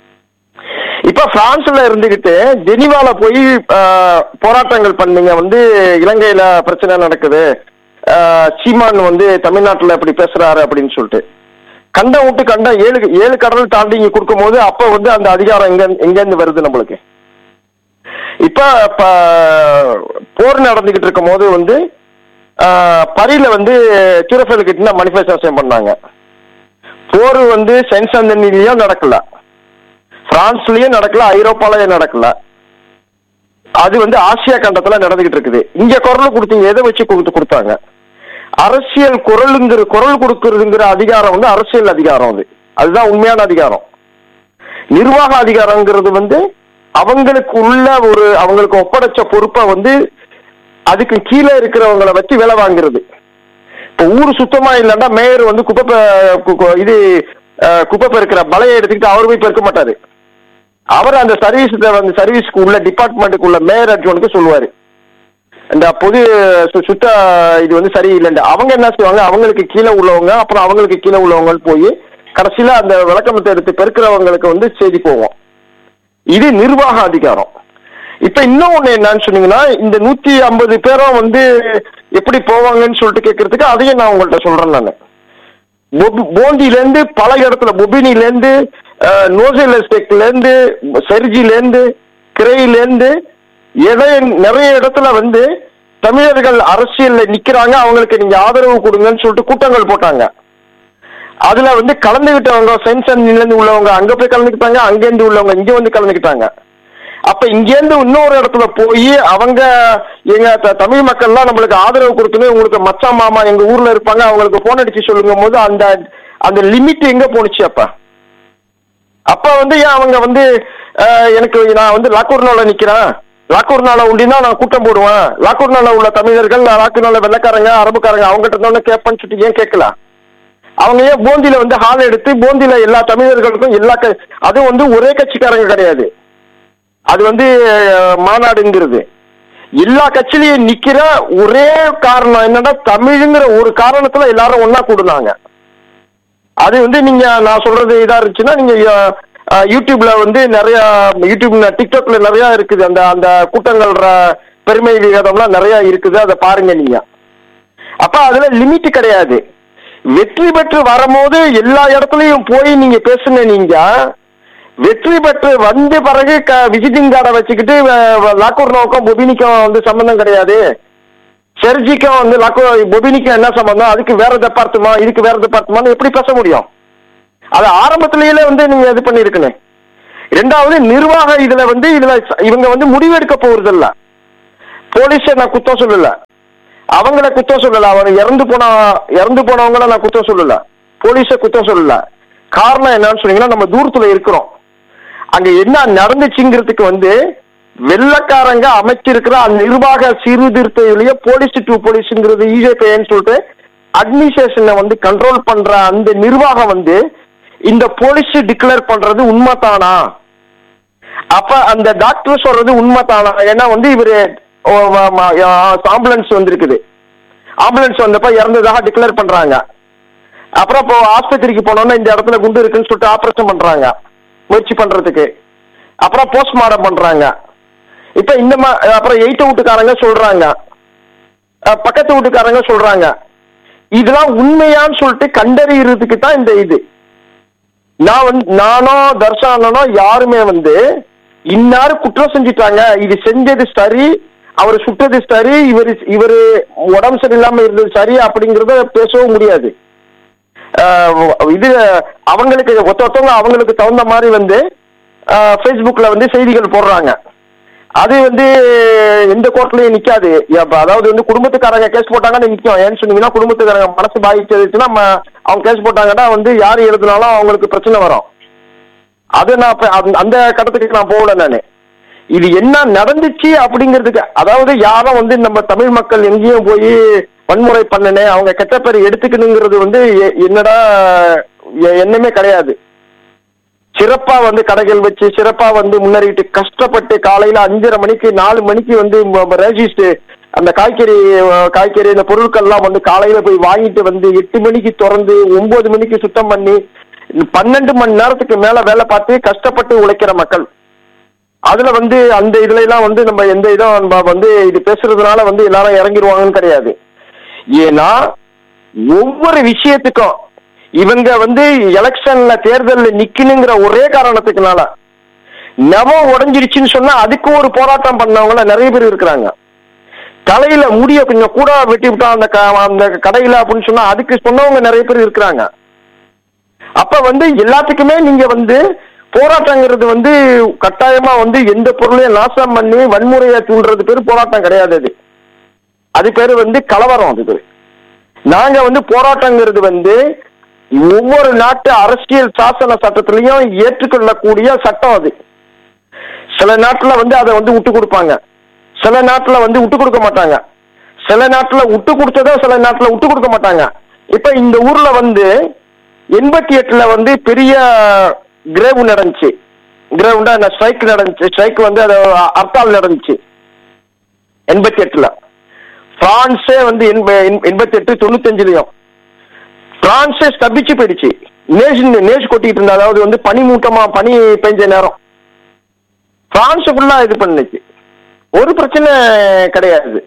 இப்ப பிரான்ஸ்ல இருந்துகிட்டு ஜெனிவால போய் போராட்டங்கள் பண்ணீங்க, வந்து இலங்கையில பிரச்சனை நடக்குது, சீமான் வந்து தமிழ்நாட்டுல இப்படி பேசுறாரு அப்படின்னு சொல்லிட்டு கண்டம் விட்டு கண்டம் ஏழு ஏழு கடல் தாண்டி இங்க கொடுக்கும் போது அப்ப வந்து அந்த அதிகாரம் எங்க எங்க இருந்து வருது நம்மளுக்கு? இப்ப போர் நடந்துகிட்டு இருக்கும் போது வந்து பரியில வந்து சூரஃபேல் கிட்ட மனிஃபெஸ்டேஷன் பண்ணாங்க. போர் வந்து சென்ட் ஆந்தனிலயும் நடக்கல, பிரான்ஸ்லயும் நடக்கல, ஐரோப்பாலயும் நடக்கல. அது வந்து ஆசியா கண்டத்துல நடந்துகிட்டு இருக்குது. இங்க குரல் கொடுத்தீங்க, எதை வச்சு கொடுத்து கொடுத்தாங்க? அரசியல் குரலுங்கிற குரல் கொடுக்கறதுங்கிற அதிகாரம் வந்து அரசியல் அதிகாரம். அது அதுதான் உண்மையான அதிகாரம். நிர்வாக அதிகாரங்கிறது வந்து அவங்களுக்கு உள்ள ஒரு அவங்களுக்கு ஒப்படைச்ச பொறுப்பை வந்து அதுக்கு கீழே இருக்கிறவங்களை வச்சு வேலை வாங்குறது. இப்ப ஊரு சுத்தமா இல்லைன்னா மேயர் வந்து குப்பை இது குப்பை பெருக்கிற பலையை எடுத்துக்கிட்டு அவர் போய் பெருக்க மாட்டாரு. அவர் அந்த சர்வீஸ் அந்த சர்வீஸ்க்கு உள்ள டிபார்ட்மெண்ட்டுக்கு உள்ள மேயர் அட்வனுக்கு சொல்லுவாரு, இந்த பொது சுத்த இது வந்து சரியில்லைன்னு. அவங்க என்ன செய்வாங்க, அவங்களுக்கு கீழே உள்ளவங்க அப்புறம் அவங்களுக்கு கீழே உள்ளவங்க போய் கடைசியில அந்த விளக்கமத்தை எடுத்து பெருக்கிறவங்களுக்கு வந்து செய்தி போவோம். இது நிர்வாக அதிகாரம். இப்ப இன்னும் ஒண்ணு என்னன்னு சொன்னீங்கன்னா, இந்த நூத்தி ஐம்பது பேரும் வந்து எப்படி போவாங்கன்னு சொல்லிட்டு கேட்கறதுக்கு அதையும் நான் உங்கள்கிட்ட சொல்றேன். நான் போண்டில இருந்து பல இடத்துல, பொபினில இருந்து, நோசேலஸ்டேக்ல இருந்து, செர்ஜில இருந்து, கிரையில இருந்து நிறைய இடத்துல வந்து தமிழர்கள் அரசியல்ல நிக்கிறாங்க, அவங்களுக்கு நீங்க ஆதரவு கொடுங்கன்னு சொல்லிட்டு கூட்டங்கள் போட்டாங்க. அதுல வந்து கலந்துகிட்டவங்க சென்சன்ல இருந்து உள்ளவங்க அங்க போய் கலந்துக்கிட்டாங்க, அங்கிருந்து உள்ளவங்க இங்க வந்து கலந்துக்கிட்டாங்க. அப்ப இங்கேருந்து இன்னொரு இடத்துல போய் அவங்க எங்க தமிழ் மக்கள்லாம் நம்மளுக்கு ஆதரவு கொடுக்கணும், உங்களுக்கு மச்சா மாமா எங்க ஊர்ல இருப்பாங்க, அவங்களுக்கு போன் அடிச்சு சொல்லுங்கும் போது அந்த அந்த லிமிட் எங்க போனுச்சு? அப்ப அப்ப வந்து ஏன் அவங்க வந்து எனக்கு நான் வந்து லாக்கூர்னால நிக்கிறேன், லாக்கூர்னால உண்டினா நான் கூட்டம் போடுவேன், லாக்கூர்னால உள்ள தமிழர்கள், லாக்கூர்னால வெள்ளக்காரங்க அரபுக்காரங்க அவங்ககிட்ட இருந்தோன்னு கேட்பேன்னு சொல்லிட்டு ஏன் கேட்கல? அவங்க ஏன் போந்தியில வந்து ஹால் எடுத்து போந்தியில எல்லா தமிழர்களுக்கும் எல்லா அதுவும் வந்து ஒரே கட்சிக்காரங்க கிடையாது, அது வந்து மாநாடுங்கிறது எல்லா கட்சியிலையும் நிக்கிற ஒரே காரணம் என்னன்னா தமிழ்ங்கிற ஒரு காரணத்துல எல்லாரும் ஒன்னா கூடுனாங்க. அது வந்து நீங்க நான் சொல்றது இதா இருந்துச்சுன்னா நீங்க யூடியூப்ல வந்து நிறைய யூடியூப் டிக்டாக்ல நிறைய இருக்குது, அந்த அந்த கூட்டங்கள் பெருமை விகிதம்லாம் நிறைய இருக்குது, அதை பாருங்க நீங்க. அப்ப அதுல லிமிட் கிடையாது. வெற்றி பெற்று வரும்போது எல்லா இடத்துலயும் போய் நீங்க பேசுன, நீங்க வெற்றி பெற்று வந்த பிறகு விசிட்டிங் கார்டை வச்சுக்கிட்டு லாக்கூர் நோக்கம் பொபினிக்கும் வந்து சம்பந்தம் கிடையாது, செர்ஜிக்கும் வந்து லாக்கூர் பொபினிக்கும் என்ன சம்பந்தம், அதுக்கு வேற டிபார்ட்மா இதுக்கு வேற டிபார்ட்மான்னு எப்படி பேச முடியும்? அது ஆரம்பத்திலேயே வந்து நீங்க இது பண்ணிருக்கணும். ரெண்டாவது நிர்வாக இதுல வந்து இதுல இவங்க வந்து முடிவெடுக்க போறது இல்ல. போலீஸை நான் குத்தம் சொல்லல, அவங்கள குத்தம் சொல்லல, அவங்க இறந்து போன இறந்து போனவங்கள நான் குத்தம் சொல்லல, போலீஸை குத்தம் சொல்லல. காரணம் என்னன்னு சொன்னீங்கன்னா, நம்ம தூரத்துல இருக்கிறோம். அங்க என்ன நடந்துச்சுங்கிறதுக்கு வந்து வெள்ளக்காரங்க அமைச்சிருக்கிற அந்த நிர்வாக சீர்திருத்திலேயே போலீஸ் டு போலீஸ்ங்கிறது இஜேபின்னு சொல்லிட்டு அட்மினிஸ்ட்ரேஷனை வந்து கண்ட்ரோல் பண்ற அந்த நிர்வாகம் வந்து இந்த போலீஸ் டிக்ளேர் பண்றது உண்மைதானா? அப்ப அந்த டாக்டர் சொல்றது உண்மைதானா? ஏன்னா வந்து இவரு ஆம்புலன்ஸ் வந்திருக்குது, ஆம்புலன்ஸ் வந்தப்ப இறந்ததாக டிக்ளேர் பண்றாங்க. அப்புறம் இப்போ ஆஸ்பத்திரிக்கு போனோம்னா இந்த இடத்துல குண்டு இருக்குன்னு சொல்லிட்டு ஆபரேஷன் பண்றாங்க முயற்சி பண்றதுக்கு. அப்புறம் போஸ்ட்மார்டம் பண்றாங்க. இப்ப இந்த அப்புறம் எயிட்ட வீட்டுக்காரங்க சொல்றாங்க, பக்கத்து வீட்டுக்காரங்க சொல்றாங்க. இதெல்லாம் உண்மையான்னு சொல்லிட்டு கண்டறியறதுக்கு தான் இந்த இது. நான் வந்து நானோ தர்ஷானோ யாருமே வந்து இன்னாரு குற்றம் செஞ்சிட்டாங்க, இது செஞ்சது சரி, அவர் சுட்டது சரி, இவரு இவரு உடம்பு சரியில்லாம இருந்தது சரி அப்படிங்கறத பேசவும் முடியாது. இது அவங்களுக்கு ஒத்த ஒத்தவங்க அவங்களுக்கு தகுந்த மாதிரி வந்து ஃபேஸ்புக்ல வந்து செய்திகள் போடுறாங்க. அது வந்து எந்த கோர்ட்லயும் நிக்காது. அதாவது வந்து குடும்பத்துக்காரங்க கேஸ் போட்டாங்கன்னா நிக்கும். ஏன்னு சொன்னீங்கன்னா குடும்பத்துக்காரங்க மனசு பாதிச்சதுன்னா அவங்க கேஸ் போட்டாங்கன்னா வந்து யாரு எழுதினாலும் அவங்களுக்கு பிரச்சனை வரும். அது நான் அந்த கட்டத்துக்கு நான் போகல. நானு இது என்ன நடந்துச்சு அப்படிங்கிறதுக்கு, அதாவது யாரும் வந்து நம்ம தமிழ் மக்கள் எங்கேயும் போய் வன்முறை பண்ணனே அவங்க கெட்ட பேர் எடுத்துக்கணுங்கிறது வந்து என்னடா எண்ணமே கிடையாது. சிறப்பா வந்து கடைகள் வச்சு சிறப்பா வந்து முன்னறிட்டு கஷ்டப்பட்டு காலையில அஞ்சரை மணிக்கு நாலு மணிக்கு வந்து ரெஜிஸ்டர் அந்த காய்கறி காய்கறி இந்த பொருட்கள்லாம் வந்து காலையில போய் வாங்கிட்டு வந்து எட்டு மணிக்கு திறந்து ஒன்பது மணிக்கு சுத்தம் பண்ணி பன்னெண்டு மணி நேரத்துக்கு மேல வேலை பார்த்து கஷ்டப்பட்டு உழைக்கிற மக்கள். அதுல வந்து அந்த இதுல எல்லாம் வந்து நம்ம எந்த இதுவும் வந்து இது பேசுறதுனால வந்து எல்லாரும் இறங்கிடுவாங்கன்னு கிடையாது. ஏன்னா ஒவ்வொரு விஷயத்துக்கும் இவங்க வந்து எலெக்ஷன்ல தேர்தலில் நிக்கணுங்கிற ஒரே காரணத்துக்குனால நவம் உடஞ்சிருச்சுன்னு சொன்னா அதுக்கு ஒரு போராட்டம் பண்ணவங்கள நிறைய பேர் இருக்கிறாங்க. தலையில முடிய கொஞ்சம் கூட வெட்டி விட்டா அந்த அந்த கடையில அப்படின்னு சொன்னா அதுக்கு சொன்னவங்க நிறைய பேர் இருக்கிறாங்க. அப்ப வந்து எல்லாத்துக்குமே நீங்க வந்து போராட்டங்கிறது வந்து கட்டாயமா வந்து எந்த பொருளையும் நாசம் பண்ணி வன்முறையை தூண்டுறது பேர் போராட்டம் கிடையாது. அது அது பேரு வந்து கலவரம். அது பேரு நாங்க வந்து போராட்டங்கிறது வந்து ஒவ்வொரு நாட்டு அரசியல் சாசன சட்டத்திலையும் ஏற்றுக்கொள்ளக்கூடிய சட்டம். அது சில நாட்டுல வந்து அதை வந்து விட்டு கொடுப்பாங்க, சில நாட்டுல வந்து விட்டு கொடுக்க மாட்டாங்க, சில நாட்டுல விட்டு கொடுத்ததோ சில நாட்டுல விட்டு கொடுக்க மாட்டாங்க. இப்ப இந்த ஊர்ல வந்து எண்பத்தி எட்டுல வந்து பெரிய கிரேவ் நடந்துச்சு. கிரேவ்னா ஸ்ட்ரைக் நடந்துச்சு. ஸ்ட்ரைக் வந்து அது ஹர்த்தால் நடந்துச்சு எண்பத்தி எட்டுல. பிரான்ஸே வந்து எண்பத்தி எட்டு தொண்ணூத்தி அஞ்சுலயும் பிரான்ஸே தப்பிச்சு போயிடுச்சு. நேஷ் நேஷ் கொட்டிட்டு இருந்தா, அதாவது வந்து பனி மூட்டமா பனி பெஞ்ச நேரம் பிரான்ஸுக்குள்ள இது பண்ணுச்சு. ஒரு பிரச்சனை கிடையாது.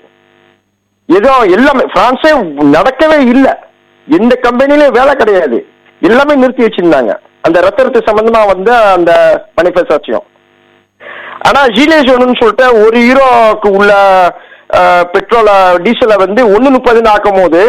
ஏதோ எல்லாமே பிரான்ஸே நடக்கவே இல்லை, எந்த கம்பெனிலயும் வேலை கிடையாது, எல்லாமே நிறுத்தி வச்சிருந்தாங்க அந்த ரத்தரத்து சம்பந்தமா வந்து அந்த மனிஃபெஸ்டேஷன். ஆனா ஜீலேஷன் சொல்லிட்டு ஒரு ஹீரோக்கு உள்ள பெட்ரோல டீசலை வந்து ஒன்னு முப்பதுன்னு ஆக்கும் போது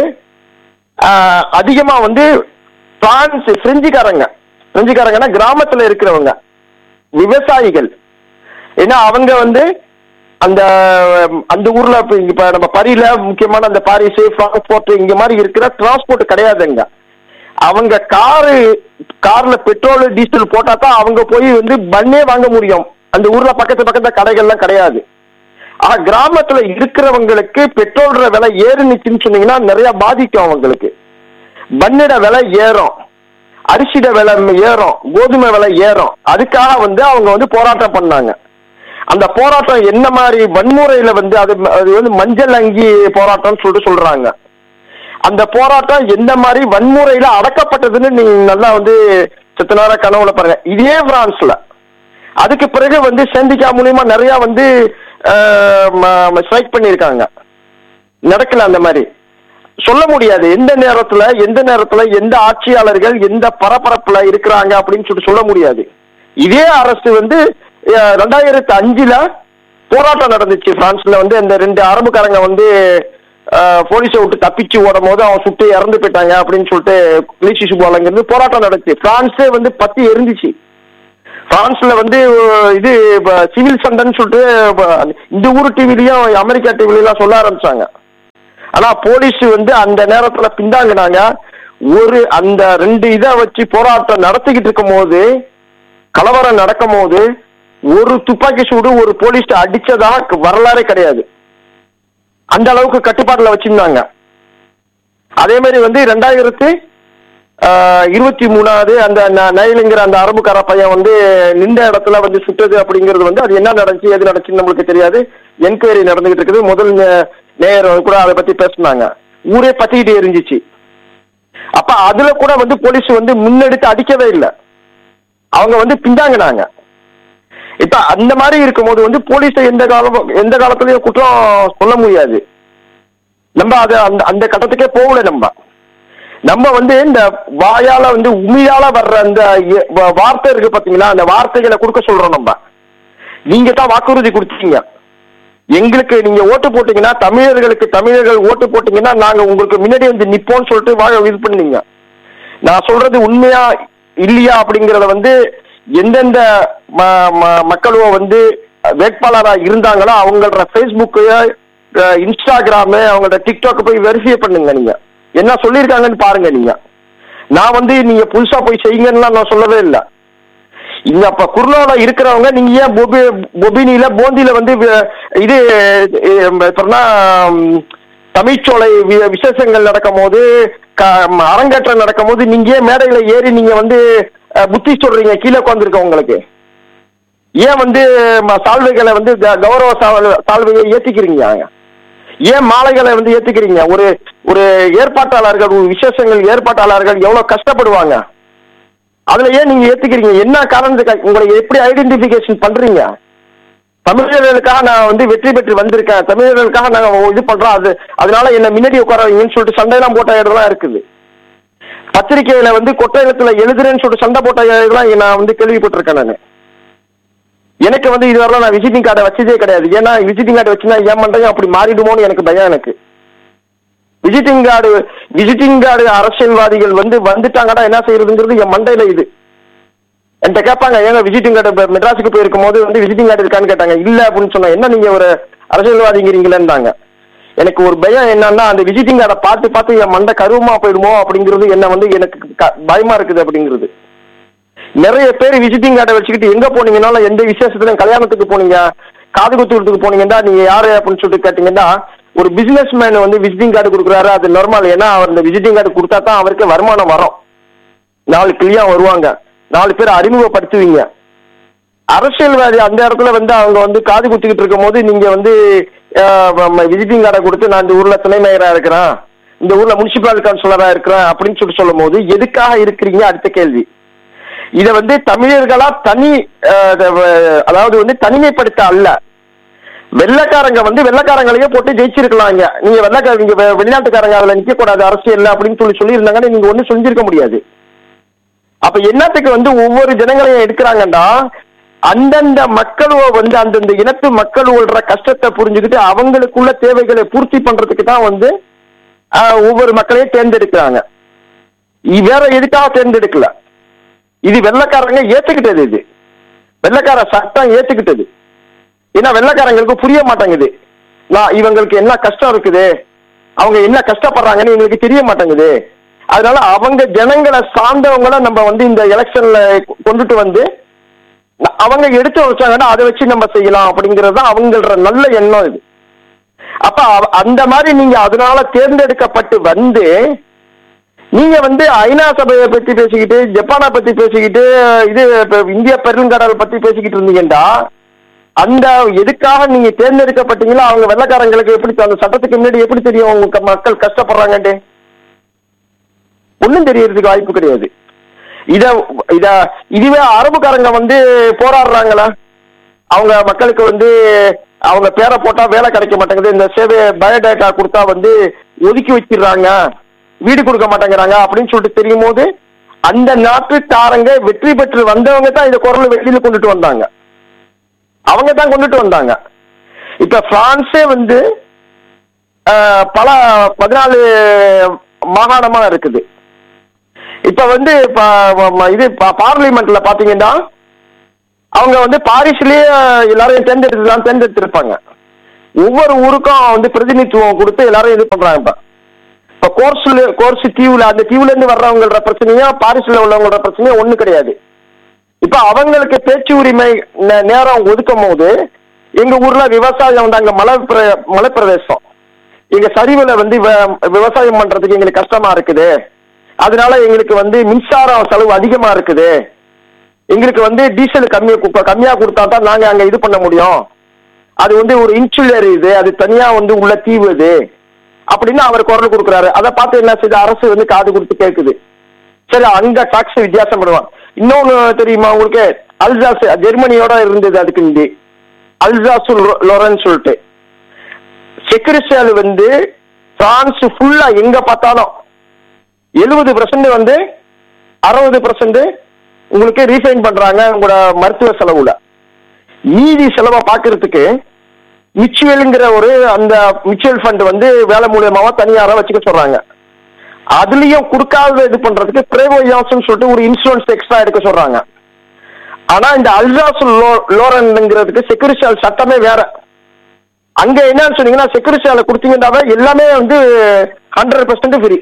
அதிகமா வந்து பிரான்ஸ் பிரெஞ்சுக்காரங்க பிரெஞ்சுக்காரங்கன்னா கிராமத்துல இருக்கிறவங்க விவசாயிகள். ஏன்னா அவங்க வந்து அந்த அந்த ஊர்ல இப்ப நம்ம பாரில முக்கியமான அந்த பாரிஸ் பிராங்க்ஃபோர்ட் இங்க மாதிரி இருக்கிற டிரான்ஸ்போர்ட் கிடையாதுங்க. அவங்க காரு கார்ல பெட்ரோல் டீசல் போட்டா தான் அவங்க போய் வந்து பண்ணே வாங்க முடியும். அந்த ஊர்ல பக்கத்து பக்கத்துல கடைகள்லாம் கிடையாது. ஆனா கிராமத்துல இருக்கிறவங்களுக்கு பெட்ரோல் விலை ஏறுனுச்சுன்னு சொன்னீங்கன்னா நிறைய பாதிக்கும். அவங்களுக்கு பண்ணிட விலை ஏறும், அரிசிட விலை ஏறும், கோதுமை விலை ஏறும். அதுக்காக வந்து அவங்க வந்து போராட்டம் பண்ணாங்க. அந்த போராட்டம் என்ன மாதிரி வன்முறையில வந்து அது அது வந்து மஞ்சள் அங்கி போராட்டம்னு சொல்லிட்டு சொல்றாங்க. அந்த போராட்டம் எந்த மாதிரி வன்முறையில அடக்கப்பட்டதுன்னு நீங்க நல்லா வந்து செத்த நேரம் கனவுல பாருங்க. இதே பிரான்ஸ்ல அதுக்கு பிறகு வந்து சேந்திகா மூலியமா நிறைய வந்து ஸ்ட்ரைக் பண்ணியிருக்காங்க, நடக்கல அந்த மாதிரி. சொல்ல முடியாது எந்த நேரத்துல எந்த நேரத்துல எந்த ஆட்சியாளர்கள் எந்த பரபரப்புல இருக்கிறாங்க அப்படின்னு சொல்லிட்டு சொல்ல முடியாது. இதே அரசு வந்து ரெண்டாயிரத்தி அஞ்சுல போராட்டம் நடந்துச்சு பிரான்ஸ்ல வந்து அந்த ரெண்டு அரபுக்காரங்க வந்து போலீஸை விட்டு தப்பிச்சு ஓடும் போது அவன் சுட்டு இறந்து போயிட்டாங்க அப்படின்னு சொல்லிட்டு கிளீசி சுபாலங்கிறது போராட்டம் நடந்துச்சு. பிரான்ஸே வந்து பத்தி எரிஞ்சிச்சு. பிரான்ஸ்ல வந்து இது சிவில் சண்டைன்னு சொல்லிட்டு இந்த ஊர் டிவிலையும் அமெரிக்கா டிவிலாம் சொல்ல ஆரம்பிச்சாங்க. ஆனா போலீஸ் வந்து அந்த நேரத்துல பின்தாங்கினாங்க. ஒரு அந்த ரெண்டு இதை வச்சு போராட்டம் நடத்திக்கிட்டு இருக்கும் போது கலவரம் நடக்கும் போது ஒரு துப்பாக்கி சூடு ஒரு போலீஸ் அடிச்சதா வரலாறே கிடையாது. அந்த அளவுக்கு கட்டுப்பாட்டுல வச்சிருந்தாங்க. அதே மாதிரி வந்து ரெண்டாயிரத்தி இருபத்தி மூணாவது அந்த நைலுங்கிற அந்த அரபுக்கார பையன் வந்து நின்ற இடத்துல வந்து சுட்டது அப்படிங்கிறது வந்து அது என்ன நடந்துச்சு எது நடந்துச்சுன்னு நம்மளுக்கு தெரியாது. என்கொயரி நடந்துகிட்டு இருக்குது. முதல் நேயர் கூட அதை பத்தி பேசினாங்க. ஊரே பத்திக்கிட்டு எரிஞ்சிச்சு. அப்ப அதுல கூட வந்து போலீஸ் வந்து முன்னெடுத்து அடிக்கவே இல்லை. அவங்க வந்து பின்தாங்கினாங்க. இப்ப அந்த மாதிரி இருக்கும்போது வந்து போலீஸை எந்த காலம் எந்த காலத்திலயும் குற்றம் சொல்ல முடியாது. நம்ம அதை அந்த அந்த கட்டத்துக்கே போகல. நம்ம நம்ம வந்து இந்த வாயால வந்து உண்மையால வர்ற அந்த வார்த்தை இருக்கு பாத்தீங்களா, அந்த வார்த்தைகளை கொடுக்க சொல்றோம். நம்ம நீங்க தான் வாக்குறுதி கொடுத்தீங்க எங்களுக்கு, நீங்க ஓட்டு போட்டீங்கன்னா தமிழர்களுக்கு தமிழர்கள் ஓட்டு போட்டீங்கன்னா நாங்க உங்களுக்கு முன்னாடி வந்து நிப்போம்னு சொல்லிட்டு வாங்க இது பண்ணீங்க. நான் சொல்றது உண்மையா இல்லையா அப்படிங்கறத வந்து எந்தெந்த மக்களோ வந்து வேட்பாளரா இருந்தாங்களோ அவங்களோட ஃபேஸ்புக்கு இன்ஸ்டாகிராமு அவங்களோட டிக்டாக் போய் வெரிஃபை பண்ணுங்க. நீங்க என்ன சொல்லியிருக்காங்கன்னு பாருங்க. நீங்க நான் வந்து நீங்க புதுசா போய் செய்யுங்கன்னா நான் சொல்லவே இல்லை. இங்க அப்ப குர்னோல இருக்கிறவங்க நீங்க ஏன் பொபி பொபினில போந்தியில வந்து இது தமிழ்ச்சோலை விசேஷங்கள் நடக்கும் போது அரங்கேற்றம் நடக்கும் போது நீங்க ஏன் மேடைகளை ஏறி நீங்க வந்து புத்தி சொல்றீங்க கீழே உட்காந்துருக்கவங்களுக்கு? ஏன் வந்து சால்வைகளை வந்து கௌரவ சால்வையை ஏத்திக்கிறீங்க? ஏன் மாலைகளை வந்து ஏத்துக்கிறீங்க? ஒரு ஒரு ஏற்பாட்டாளர்கள் விசேஷங்கள் ஏற்பாட்டாளர்கள் எவ்வளவு கஷ்டப்படுவாங்க. அதுல ஏன் நீங்க ஏத்துக்கிறீங்க? என்ன காரணத்துக்கு உங்களை எப்படி ஐடென்டிபிகேஷன் பண்றீங்க? தமிழர்களுக்காக நான் வந்து வெற்றி பெற்று வந்திருக்கேன், தமிழர்களுக்காக நாங்க இது பண்றோம், அது அதனால என்ன முன்னாடி உட்கார வைங்கன்னு சொல்லிட்டு சண்டையெல்லாம் போட்ட இடம்லாம் இருக்குது. பத்திரிகையில வந்து கொட்டயத்துல எழுதுறேன்னு சொல்லிட்டு சண்டை போட்ட இதெல்லாம் நான் வந்து கேள்விப்பட்டிருக்கேன். நான் எனக்கு வந்து இதுவரை நான் விசிட்டிங் கார்டை வச்சதே கிடையாது. ஏன்னா விசிட்டிங் கார்டு வச்சுன்னா ஏன் பண்றேன் அப்படி மாறிடுமோன்னு எனக்கு பயம். எனக்கு விசிட்டிங் கார்டு விசிட்டிங் கார்டு அரசியல்வாதிகள் வந்து வந்துட்டாங்கன்னா என்ன செய்யறதுங்கிறது என் மண்டையில இது. என்கிட்ட கேட்பாங்க, ஏங்க விசிட்டிங் கார்டு மெட்ராஸுக்கு போயிருக்கும் போது வந்து விசிட்டிங் கார்டு இருக்கான்னு கேட்டாங்க. இல்ல அப்படின்னு சொன்னா, என்ன நீங்க ஒரு அரசியல்வாதிங்கிறீங்களேன்னாங்க. எனக்கு ஒரு பயம் என்னன்னா அந்த விசிட்டிங் கார்டை பார்த்து பார்த்து என் மண்டை கருவமா போயிடுமோ அப்படிங்கிறது என்ன வந்து எனக்கு பயமா இருக்குது அப்படிங்கிறது. நிறைய பேர் விசிட்டிங் கார்டை வச்சுக்கிட்டு எங்க போனீங்கன்னாலும் எந்த விசேஷத்துல கல்யாணத்துக்கு போனீங்க காது குத்துறதுக்கு போனீங்கன்னா நீங்க யாரு அப்படின்னு சொல்லிட்டு கேட்டீங்கன்னா ஒரு பிசினஸ் மேன் வந்து விசிட்டிங் கார்டு கொடுக்குறாரு, அது நார்மல். ஏன்னா அவர் இந்த விசிட்டிங் கார்டு கொடுத்தா தான் அவருக்கு வருமானம் வரும். நாலு கிளியா வருவாங்க, நாலு பேர் அறிமுகப்படுத்துவீங்க. அரசியல்வாதி அந்த இடத்துல வந்து அவங்க வந்து காது குத்திக்கிட்டு இருக்கும் போது நீங்க வந்து விசிட்டிங் கார்டை கொடுத்து நான் இந்த ஊர்ல துணை மேயரா இருக்கிறேன், இந்த ஊர்ல முனிசிபாலிட்டி கவுன்சிலரா இருக்கிறேன் அப்படின்னு சொல்லி சொல்லும் போது எதுக்காக இருக்கிறீங்க? அடுத்த கேள்வி. இத வந்து தமிழர்களா தனி அதாவது வந்து தனிமைப்படுத்த அல்ல. வெள்ளக்காரங்க வந்து வெள்ளக்காரங்களையே போட்டு ஜெயிச்சிருக்கலாங்க. நீங்க வெள்ளக்காரங்க வெளிநாட்டுக்காரங்க அதுல நிக்க கூடாது அரசியல் அப்படின்னு சொல்லி சொல்லியிருந்தாங்கன்னா நீங்க ஒண்ணு செஞ்சிருக்க முடியாது. அப்ப என்னத்துக்கு வந்து ஒவ்வொரு ஜனங்களையும் எடுக்கிறாங்கன்னா அந்தந்த மக்களோ வந்து அந்தந்த இனத்து மக்களோட கஷ்டத்தை புரிஞ்சுக்கிட்டு அவங்களுக்குள்ள தேவைகளை பூர்த்தி பண்றதுக்கு தான் வந்து ஒவ்வொரு மக்களையும் தேர்ந்தெடுக்கிறாங்க. வேற எதுக்காக தேர்ந்தெடுக்கல. இது வெள்ளக்காரங்க ஏத்துக்கிட்டது. இது வெள்ளக்கார சட்டம் ஏத்துக்கிட்டது. ஏன்னா வெள்ளக்காரங்களுக்கு புரிய மாட்டேங்குது. நான் இவங்களுக்கு என்ன கஷ்டம் இருக்குது, அவங்க என்ன கஷ்டப்படுறாங்கன்னு எங்களுக்கு தெரிய மாட்டேங்குது. அதனால அவங்க ஜனங்களை சார்ந்தவங்களை நம்ம வந்து இந்த எலெக்ஷன்ல கொண்டுட்டு வந்து அவங்க எடுத்து வச்சாங்கன்னா அதை வச்சு நம்ம செய்யலாம் அப்படிங்கிறது தான் அவங்களோட நல்ல எண்ணம் இது. அப்ப அந்த மாதிரி நீங்க அதனால தேர்ந்தெடுக்கப்பட்டு வந்து நீங்க வந்து ஐநா சபையை பத்தி பேசிக்கிட்டு ஜப்பானை பத்தி பேசிக்கிட்டு இது இந்திய பெருங்கடல் பத்தி பேசிக்கிட்டு இருந்தீங்கன்னா அந்த எதுக்காக நீங்க தேர்ந்தெடுக்கப்பட்டீங்களோ அவங்க வெள்ளக்காரங்களுக்கு எப்படி அந்த சட்டத்துக்கு முன்னாடி எப்படி தெரியும் உங்க மக்கள் கஷ்டப்படுறாங்கன்ட்டு? ஒன்னும் தெரியறதுக்கு வாய்ப்பு கிடையாது. இத இத இதுவே அரபுக்காரங்க வந்து போராடுறாங்களா? அவங்க மக்களுக்கு வந்து அவங்க பேரை போட்டா வேலை கிடைக்க மாட்டேங்குது, இந்த சேவை பயோடேட்டா கொடுத்தா வந்து ஒதுக்கி வச்சிடுறாங்க, வீடு கொடுக்க மாட்டேங்கிறாங்க அப்படின்னு சொல்லிட்டு தெரியும் போது அந்த நாட்டுக்காரங்க வெற்றி பெற்று வந்தவங்க தான் இந்த குரலை வெளியில கொண்டுட்டு வந்தாங்க. அவங்க தான் கொண்டுட்டு வந்தாங்க. இப்ப பிரான்ஸே வந்து பல பதினாலு மாகாணமா இருக்குது. இப்ப வந்து இது பார்லிமெண்ட்ல பாத்தீங்கன்னா அவங்க வந்து பாரிஸ்லயே எல்லாரையும் தேர்ந்தெடுத்து தேர்ந்தெடுத்திருப்பாங்க. ஒவ்வொரு ஊருக்கும் வந்து பிரதிநிதித்துவம் கொடுத்து எல்லாரும் இது பண்றாங்க. இப்ப கோர்ஸ்ல கோர்ஸ் தீவுல அந்த தீவுல இருந்து வர்றவங்களோட பிரச்சனையும் பாரிஸ்ல உள்ளவங்களோட பிரச்சனையும் ஒண்ணு கிடையாது. இப்ப அவங்களுக்கு பேச்சு உரிமை நேரம் ஒதுக்கும் போது எங்க ஊர்ல விவசாயம் வந்து அங்க மலை மலைப்பிரதேசம், எங்க சரிவுல வந்து விவசாயம் பண்றதுக்கு எங்களுக்கு கஷ்டமா இருக்குது, அதனால எங்களுக்கு வந்து மின்சாரம் செலவு அதிகமா இருக்குது, எங்களுக்கு வந்து டீசல் கம்மியா கம்மியா கொடுத்தா தான் நாங்க அங்க இது பண்ண முடியும், அது வந்து ஒரு இன்சுலர் இது, அது தனியா வந்து உள்ள தீவு இது அப்படின்னு அவர் குரல் கொடுக்குறாரு. அதை பார்த்து என்ன செய்யுது, அரசு வந்து காது கொடுத்து கேட்குது. சரி, அங்க டாக்ஸ் வித்தியாசம் பண்ணுவான். இன்னொன்னு தெரியுமா உங்களுக்கு, அல்சாஸ் ஜெர்மனியோட இருந்தது, அதுக்கு இந்தி அல்சாசு லோரன் சொல்லிட்டு செக்ரிஷியல் வந்து பிரான்ஸ் ஃபுல்லா எங்க பார்த்தாலும் எழுபது பெர்சன்ட் வந்து அறுபது பெர்சன்ட் உங்களுக்கு ரீஃபைன் பண்றாங்க உங்களோட மருத்துவ செலவுல. மீதி செலவை பாக்குறதுக்கு மிச்சுவல்ங்கிற ஒரு அந்த மிச்சுவல் ஃபண்ட் வந்து வேலை மூலியமாவா தனியாரா வச்சுக்க சொல்றாங்க. அதுலயும் கொடுக்காத இது பண்றதுக்கு பிரேவோயாசன் சொல்லிட்டு ஒரு இன்சூரன்ஸ் எக்ஸ்ட்ரா எடுக்க சொல்றாங்க. ஆனா இந்த அல்சாஸ் லோரன்ங்கிறதுக்கு செக்யூரிஷியல் சட்டமே வேற. அங்க என்னன்னு சொன்னீங்கன்னா செக்யூரிஷியல கொடுத்தீங்கன்னாவே எல்லாமே வந்து ஹண்ட்ரட் பெர்சன்ட் ஃப்ரீ.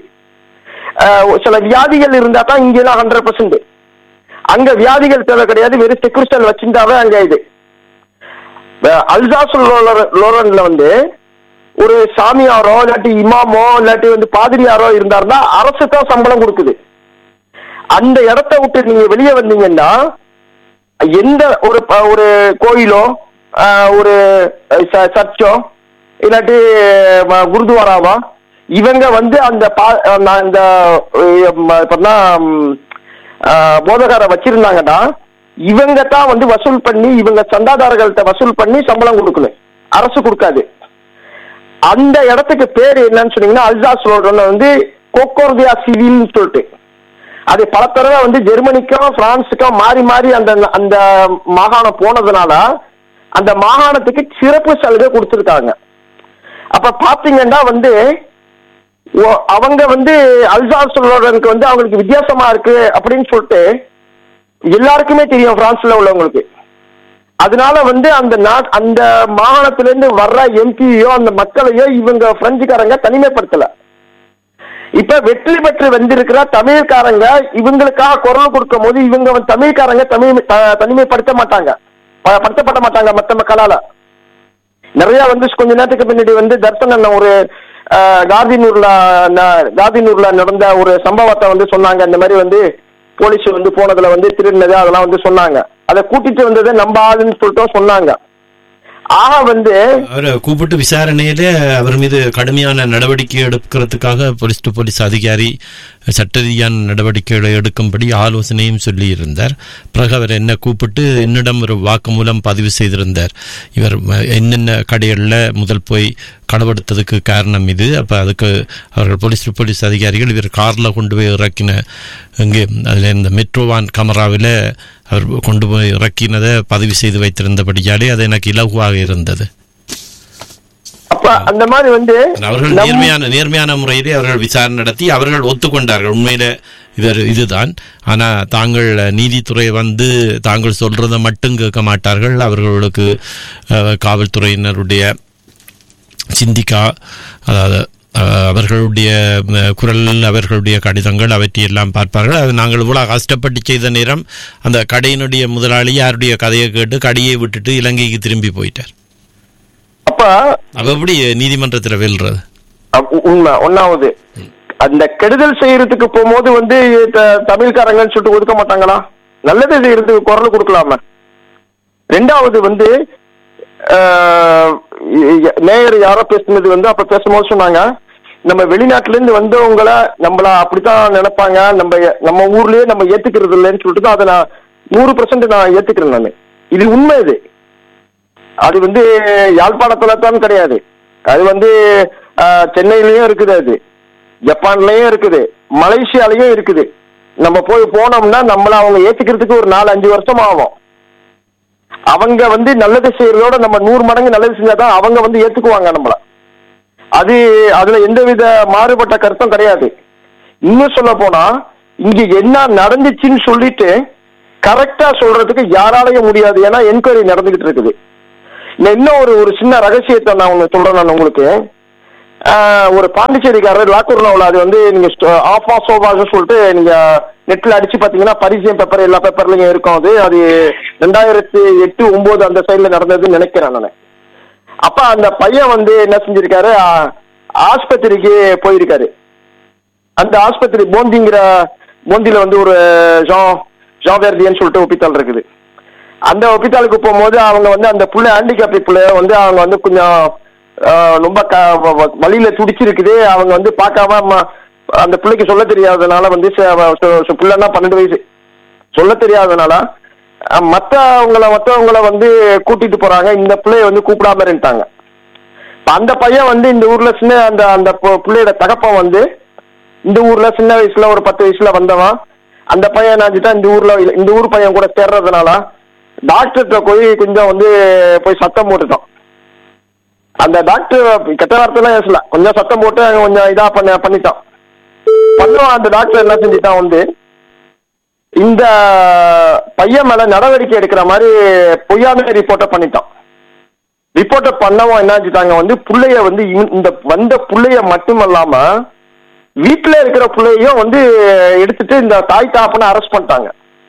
சில வியாதிகள் இருந்தா தான் இங்க எல்லாம் ஹண்ட்ரட் பெர்சன்ட். அங்க வியாதிகள் தேவை கிடையாது, வெறும் செக்யூரிஷியல் வச்சிருந்தாவே அங்க இது. அல்சாஸ் லோரன்ல வந்து ஒரு சாமியாரோ இல்லாட்டி இமாமோ இல்லாட்டி வந்து பாதிரியாரோ இருந்தாருன்னா அரசு தான் சம்பளம் கொடுக்குது. அந்த இடத்த விட்டு நீங்க வெளியே வந்தீங்கன்னா எந்த ஒரு ஒரு கோயிலோ ஒரு சர்ச்சோ இல்லாட்டி குருத்வாராவோ இவங்க வந்து அந்த இந்த போதகார வச்சிருந்தாங்கன்னா இவங்க தான் வந்து வசூல் பண்ணி இவங்க சந்தாதாரர்கள்ட்ட வசூல் பண்ணி சம்பளம் கொடுக்கணும், அரசு கொடுக்காது. அந்த இடத்துக்கு பேர் என்னன்னு சொன்னீங்கன்னா அல்சாஸ் லோரன் வந்து கோக்கோர்தியா சிவில்னு சொல்லிட்டு அது பல தடவை வந்து ஜெர்மனிக்கும் பிரான்ஸுக்கும் மாறி மாறி அந்த அந்த மாகாணம் போனதுனால அந்த மாகாணத்துக்கு சிறப்பு சலுகை கொடுத்துருக்காங்க. அப்ப பாத்தீங்கன்னா வந்து அவங்க வந்து அல்சாஸ் லோரனுக்கு வந்து அவங்களுக்கு வித்தியாசமா இருக்கு அப்படின்னு சொல்லிட்டு எல்லாருக்குமே தெரியும் பிரான்ஸ்ல உள்ளவங்களுக்கு. அதனால வந்து அந்த அந்த மாகாணத்திலிருந்து வர்ற எம்பியோ அந்த மக்களையோ இவங்க பிரெஞ்சுக்காரங்க தனிமைப்படுத்தல. இப்ப வெற்றி பெற்று வந்திருக்கிற தமிழ்காரங்க இவங்களுக்காக குரல் கொடுக்கும் போது இவங்க தமிழ்காரங்க தமிழ் தனிமைப்படுத்த மாட்டாங்க, படுத்தப்பட மாட்டாங்க மற்ற மக்களால. நிறைய வந்து கொஞ்ச நேரத்துக்கு பின்னாடி வந்து தர்சன் ஒரு காந்தினூர்ல காந்தினூர்ல நடந்த ஒரு சம்பவத்தை வந்து சொன்னாங்க. இந்த மாதிரி வந்து போலீஸ் வந்து போனதுல வந்து திருடினது அதெல்லாம் வந்து சொன்னாங்க. அதை கூட்டிட்டு வந்ததை நம்ம ஆளுன்னு சொல்லிட்டு சொன்னாங்க. ஆக வந்து அவரை கூப்பிட்டு விசாரணையில அவர் மீது கடுமையான நடவடிக்கை எடுக்கிறதுக்காக போலீஸ் டு போலீஸ் அதிகாரி சட்ட ரீதியான நடவடிக்கைகளை எடுக்கும்படி ஆலோசனையும் சொல்லி இருந்தார். பிறகு அவர் என்ன கூப்பிட்டு என்னிடம் ஒரு வாக்குமூலம் பதிவு செய்திருந்தார். இவர் என்னென்ன கடைகளில் முதல் போய் களவெடுத்ததுக்கு காரணம் இது. அப்போ அதுக்கு அவர்கள் போலீஸ் டு போலீஸ் அதிகாரிகள் இவர் காரில் கொண்டு போய் இறக்கின இங்கே அதில் இந்த மெட்ரோவான் கமராவில் அவர் கொண்டு போய் இறக்கினதை பதிவு செய்து வைத்திருந்தபடியாலே அது எனக்கு இலகுவாக இருந்தது. அந்த மாதிரி வந்து அவர்கள் நேர்மையான நேர்மையான முறையிலே அவர்கள் விசாரணை நடத்தி அவர்கள் ஒத்துக்கொண்டார்கள் உண்மையில இது இதுதான். ஆனா தாங்கள் நீதித்துறை வந்து தாங்கள் சொல்றதை மட்டும் கேட்க மாட்டார்கள். அவர்களுக்கு காவல்துறையினருடைய சிந்திக்கா அதாவது அவர்களுடைய குரல் அவர்களுடைய கடிதங்கள் அவற்றையெல்லாம் பார்ப்பார்கள். அது நாங்கள் இவ்வளவு கஷ்டப்பட்டு செய்த நேரம் அந்த கடையினுடைய முதலாளி யாருடைய கதையை கேட்டு கடையை விட்டுட்டு இலங்கைக்கு திரும்பி போயிட்டார். அப்ப எப்படி நீதிமன்றத்தில் வெல்றது? உண்மை ஒன்னாவது அந்த கெடுதல் செய்யறதுக்கு போகும்போது வந்து தமிழ்காரங்கன்னு சொல்லிட்டு ஒதுக்க மாட்டாங்களா? நல்லது செய்யறதுக்கு குரல் கொடுக்கலாம. ரெண்டாவது வந்து மேயர் யாரோ பேசுனது வந்து அப்ப பேசும்போது சொன்னாங்க, நம்ம வெளிநாட்டுல இருந்து வந்தவங்கள நம்மள அப்படித்தான் நினைப்பாங்க, நம்ம நம்ம ஊர்லயே நம்ம ஏத்துக்கிறது இல்லைன்னு சொல்லிட்டு தான் அதை நான் நூறு பெர்சன்ட் நான் ஏத்துக்கிறேன். நான் இது உண்மை. இது அது வந்து யாழ்ப்பாணத்துல தான் கிடையாது, அது வந்து சென்னையிலயும் இருக்குது, அது ஜப்பான்லயும் இருக்குது, மலேசியாலயும் இருக்குது. நம்ம போய் போனோம்னா நம்மள அவங்க ஏத்துக்கிறதுக்கு ஒரு நாலு அஞ்சு வருஷம் ஆகும். அவங்க வந்து நல்லது செய்யறதோட நம்ம நூறு மடங்கு நல்லது செஞ்சாதான் அவங்க வந்து ஏத்துக்குவாங்க நம்மள. அது அதுல எந்தவித மாறுபட்ட கருத்தும் கிடையாது. இன்னும் சொல்ல போனா இங்க என்ன நடந்துச்சுன்னு சொல்லிட்டு கரெக்டா சொல்றதுக்கு யாராலையும் முடியாது. ஏன்னா என்கொயரி நடந்துகிட்டு இருக்குது. இன்னும் ஒரு ஒரு சின்ன ரகசியத்தை நான் ஒண்ணு சொல்றேன். நான் உங்களுக்கு ஒரு பாண்டிச்சேரிக்காரர் லாக்கூர்ல உள்ள, அது வந்து நீங்க ஆஃப் ஆஃப் சோபான்னு சொல்லிட்டு நீங்க நெட்ல அடிச்சு பாத்தீங்கன்னா பரிசயம் பேப்பர் எல்லா பேப்பர்லயும் இருக்கும். அது அது ரெண்டாயிரத்தி எட்டு ஒன்பது அந்த சைட்ல நடந்ததுன்னு நினைக்கிறேன் நான். அப்ப அந்த பையன் வந்து என்ன செஞ்சிருக்காரு, ஆஸ்பத்திரிக்கு போயிருக்காரு. அந்த ஆஸ்பத்திரி போந்திங்கிற போந்தியில வந்து ஒரு ஜான் ஜாவேர்டியன்னு சொல்லிட்டு ஒப்பித்தால் இருக்குது. அந்த ஒப்பித்தாலுக்கு போகும்போது அவங்க வந்து அந்த புள்ள ஹேண்டிகேப் பிள்ளைய வந்து அவங்க வந்து கொஞ்சம் ரொம்ப வழியில துடிச்சிருக்குது. அவங்க வந்து பார்க்காம அந்த பிள்ளைக்கு சொல்ல தெரியாததுனால வந்து பிள்ளைன்னா பன்னெண்டு வயசு சொல்ல தெரியாததுனால மற்றவங்களை மற்றவங்களை வந்து கூட்டிட்டு போறாங்க. இந்த பிள்ளைய வந்து கூப்பிடாம இருந்துட்டாங்க. அந்த பையன் வந்து இந்த ஊர்ல சின்ன அந்த அந்த பிள்ளையோட தகப்பன் வந்து இந்த ஊர்ல சின்ன வயசுல ஒரு பத்து வயசுல வந்தவன். அந்த பையன் என்னாச்சுட்டா இந்த ஊர்ல இந்த ஊர் பையன் கூட சேர்றதுனால டாக்டர்கிட்ட போய் கொஞ்சம் வந்து போய் சத்தம் போட்டுட்டான். அந்த டாக்டர் கெட்ட வார்த்தைலாம் பேசல, கொஞ்சம் சத்தம் போட்டு கொஞ்சம் இதா பண்ண பண்ணிட்டான். பண்ணுவான் அந்த டாக்டர் என்ன செஞ்சுட்டான் வந்து இந்த பையன் மேல நடவடிக்கை எடுக்கிற மாதிரி பொய்யான ரிப்போர்ட்டை பண்ணிட்டான். ரிப்போர்ட்டை பண்ணவும் என்னாச்சுட்டாங்க வந்து பிள்ளைய வந்து இந்த வந்த பிள்ளைய மட்டுமல்லாம வீட்டுல இருக்கிற பிள்ளையும் வந்து எடுத்துட்டு இந்த தாய் தாப்பனை அரெஸ்ட் பண்ணிட்டாங்க.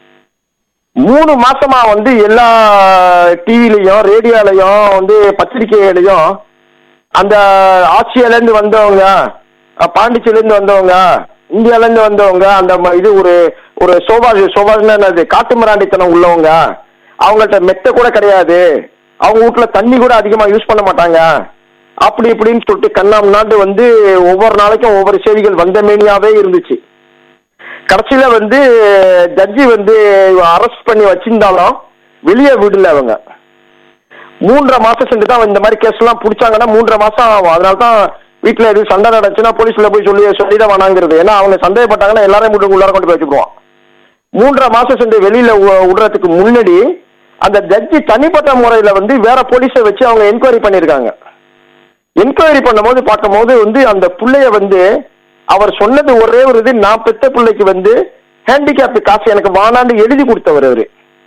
மூணு மாசமா வந்து எல்லா டிவிலையும் ரேடியோலையும் வந்து பத்திரிகையிலையும் அந்த ஆசியால இருந்து வந்தவங்க, பாண்டிச்சேரியில இருந்து வந்தவங்க, இந்தியால இருந்து வந்தவங்க, அந்த இது ஒரு ஒரு சோபாஜ் சோபாஜ்னா என்னது காட்டுமிராண்டித்தனம் உள்ளவங்க, அவங்கள்ட்ட மெத்த கூட கிடையாது, அவங்க வீட்டுல தண்ணி கூட அதிகமா யூஸ் பண்ண மாட்டாங்க, அப்படி இப்படின்னு சொல்லிட்டு கண்ணாம் நாண்டு வந்து ஒவ்வொரு நாளைக்கும் ஒவ்வொரு செய்திகள் வந்த மேனியாவே இருந்துச்சு. கடைசியில வந்து ஜட்ஜி வந்து அரெஸ்ட் பண்ணி வச்சிருந்தாலும் வெளியே விடல. அவங்க மூன்றரை மாசம் சென்று தான் இந்த மாதிரி கேஸ் எல்லாம் பிடிச்சாங்கன்னா மூன்றரை மாசம் ஆகும். அதனால்தான் வீட்டுல எதுவும் சண்டை நடந்துச்சுன்னா போலீஸ்ல போய் சொல்லி சொல்லிதான் வேணாங்கிறது. ஏன்னா அவங்க சந்தேகப்பட்டாங்கன்னா எல்லாரையும் வீட்டுக்கு உள்ளார கொண்டு போய் வச்சுக்குவோம். மூன்றரை மாசம் சென்று வெளியில விடுறதுக்கு முன்னாடி அந்த ஜட்ஜி தனிப்பட்ட முறையில வந்து வேற போலீஸை வச்சு அவங்க என்கொயரி பண்ணிருக்காங்க. என்கொயரி பண்ணும் போது பார்க்கும் போது வந்து அந்த பிள்ளைய வந்து அவர் சொன்னது ஒரே ஒரு இது, நான் பெத்த பிள்ளைக்கு வந்து ஹேண்டிகேப் காசு எனக்கு வானாண்டு எழுதி கொடுத்தவர் அவரு.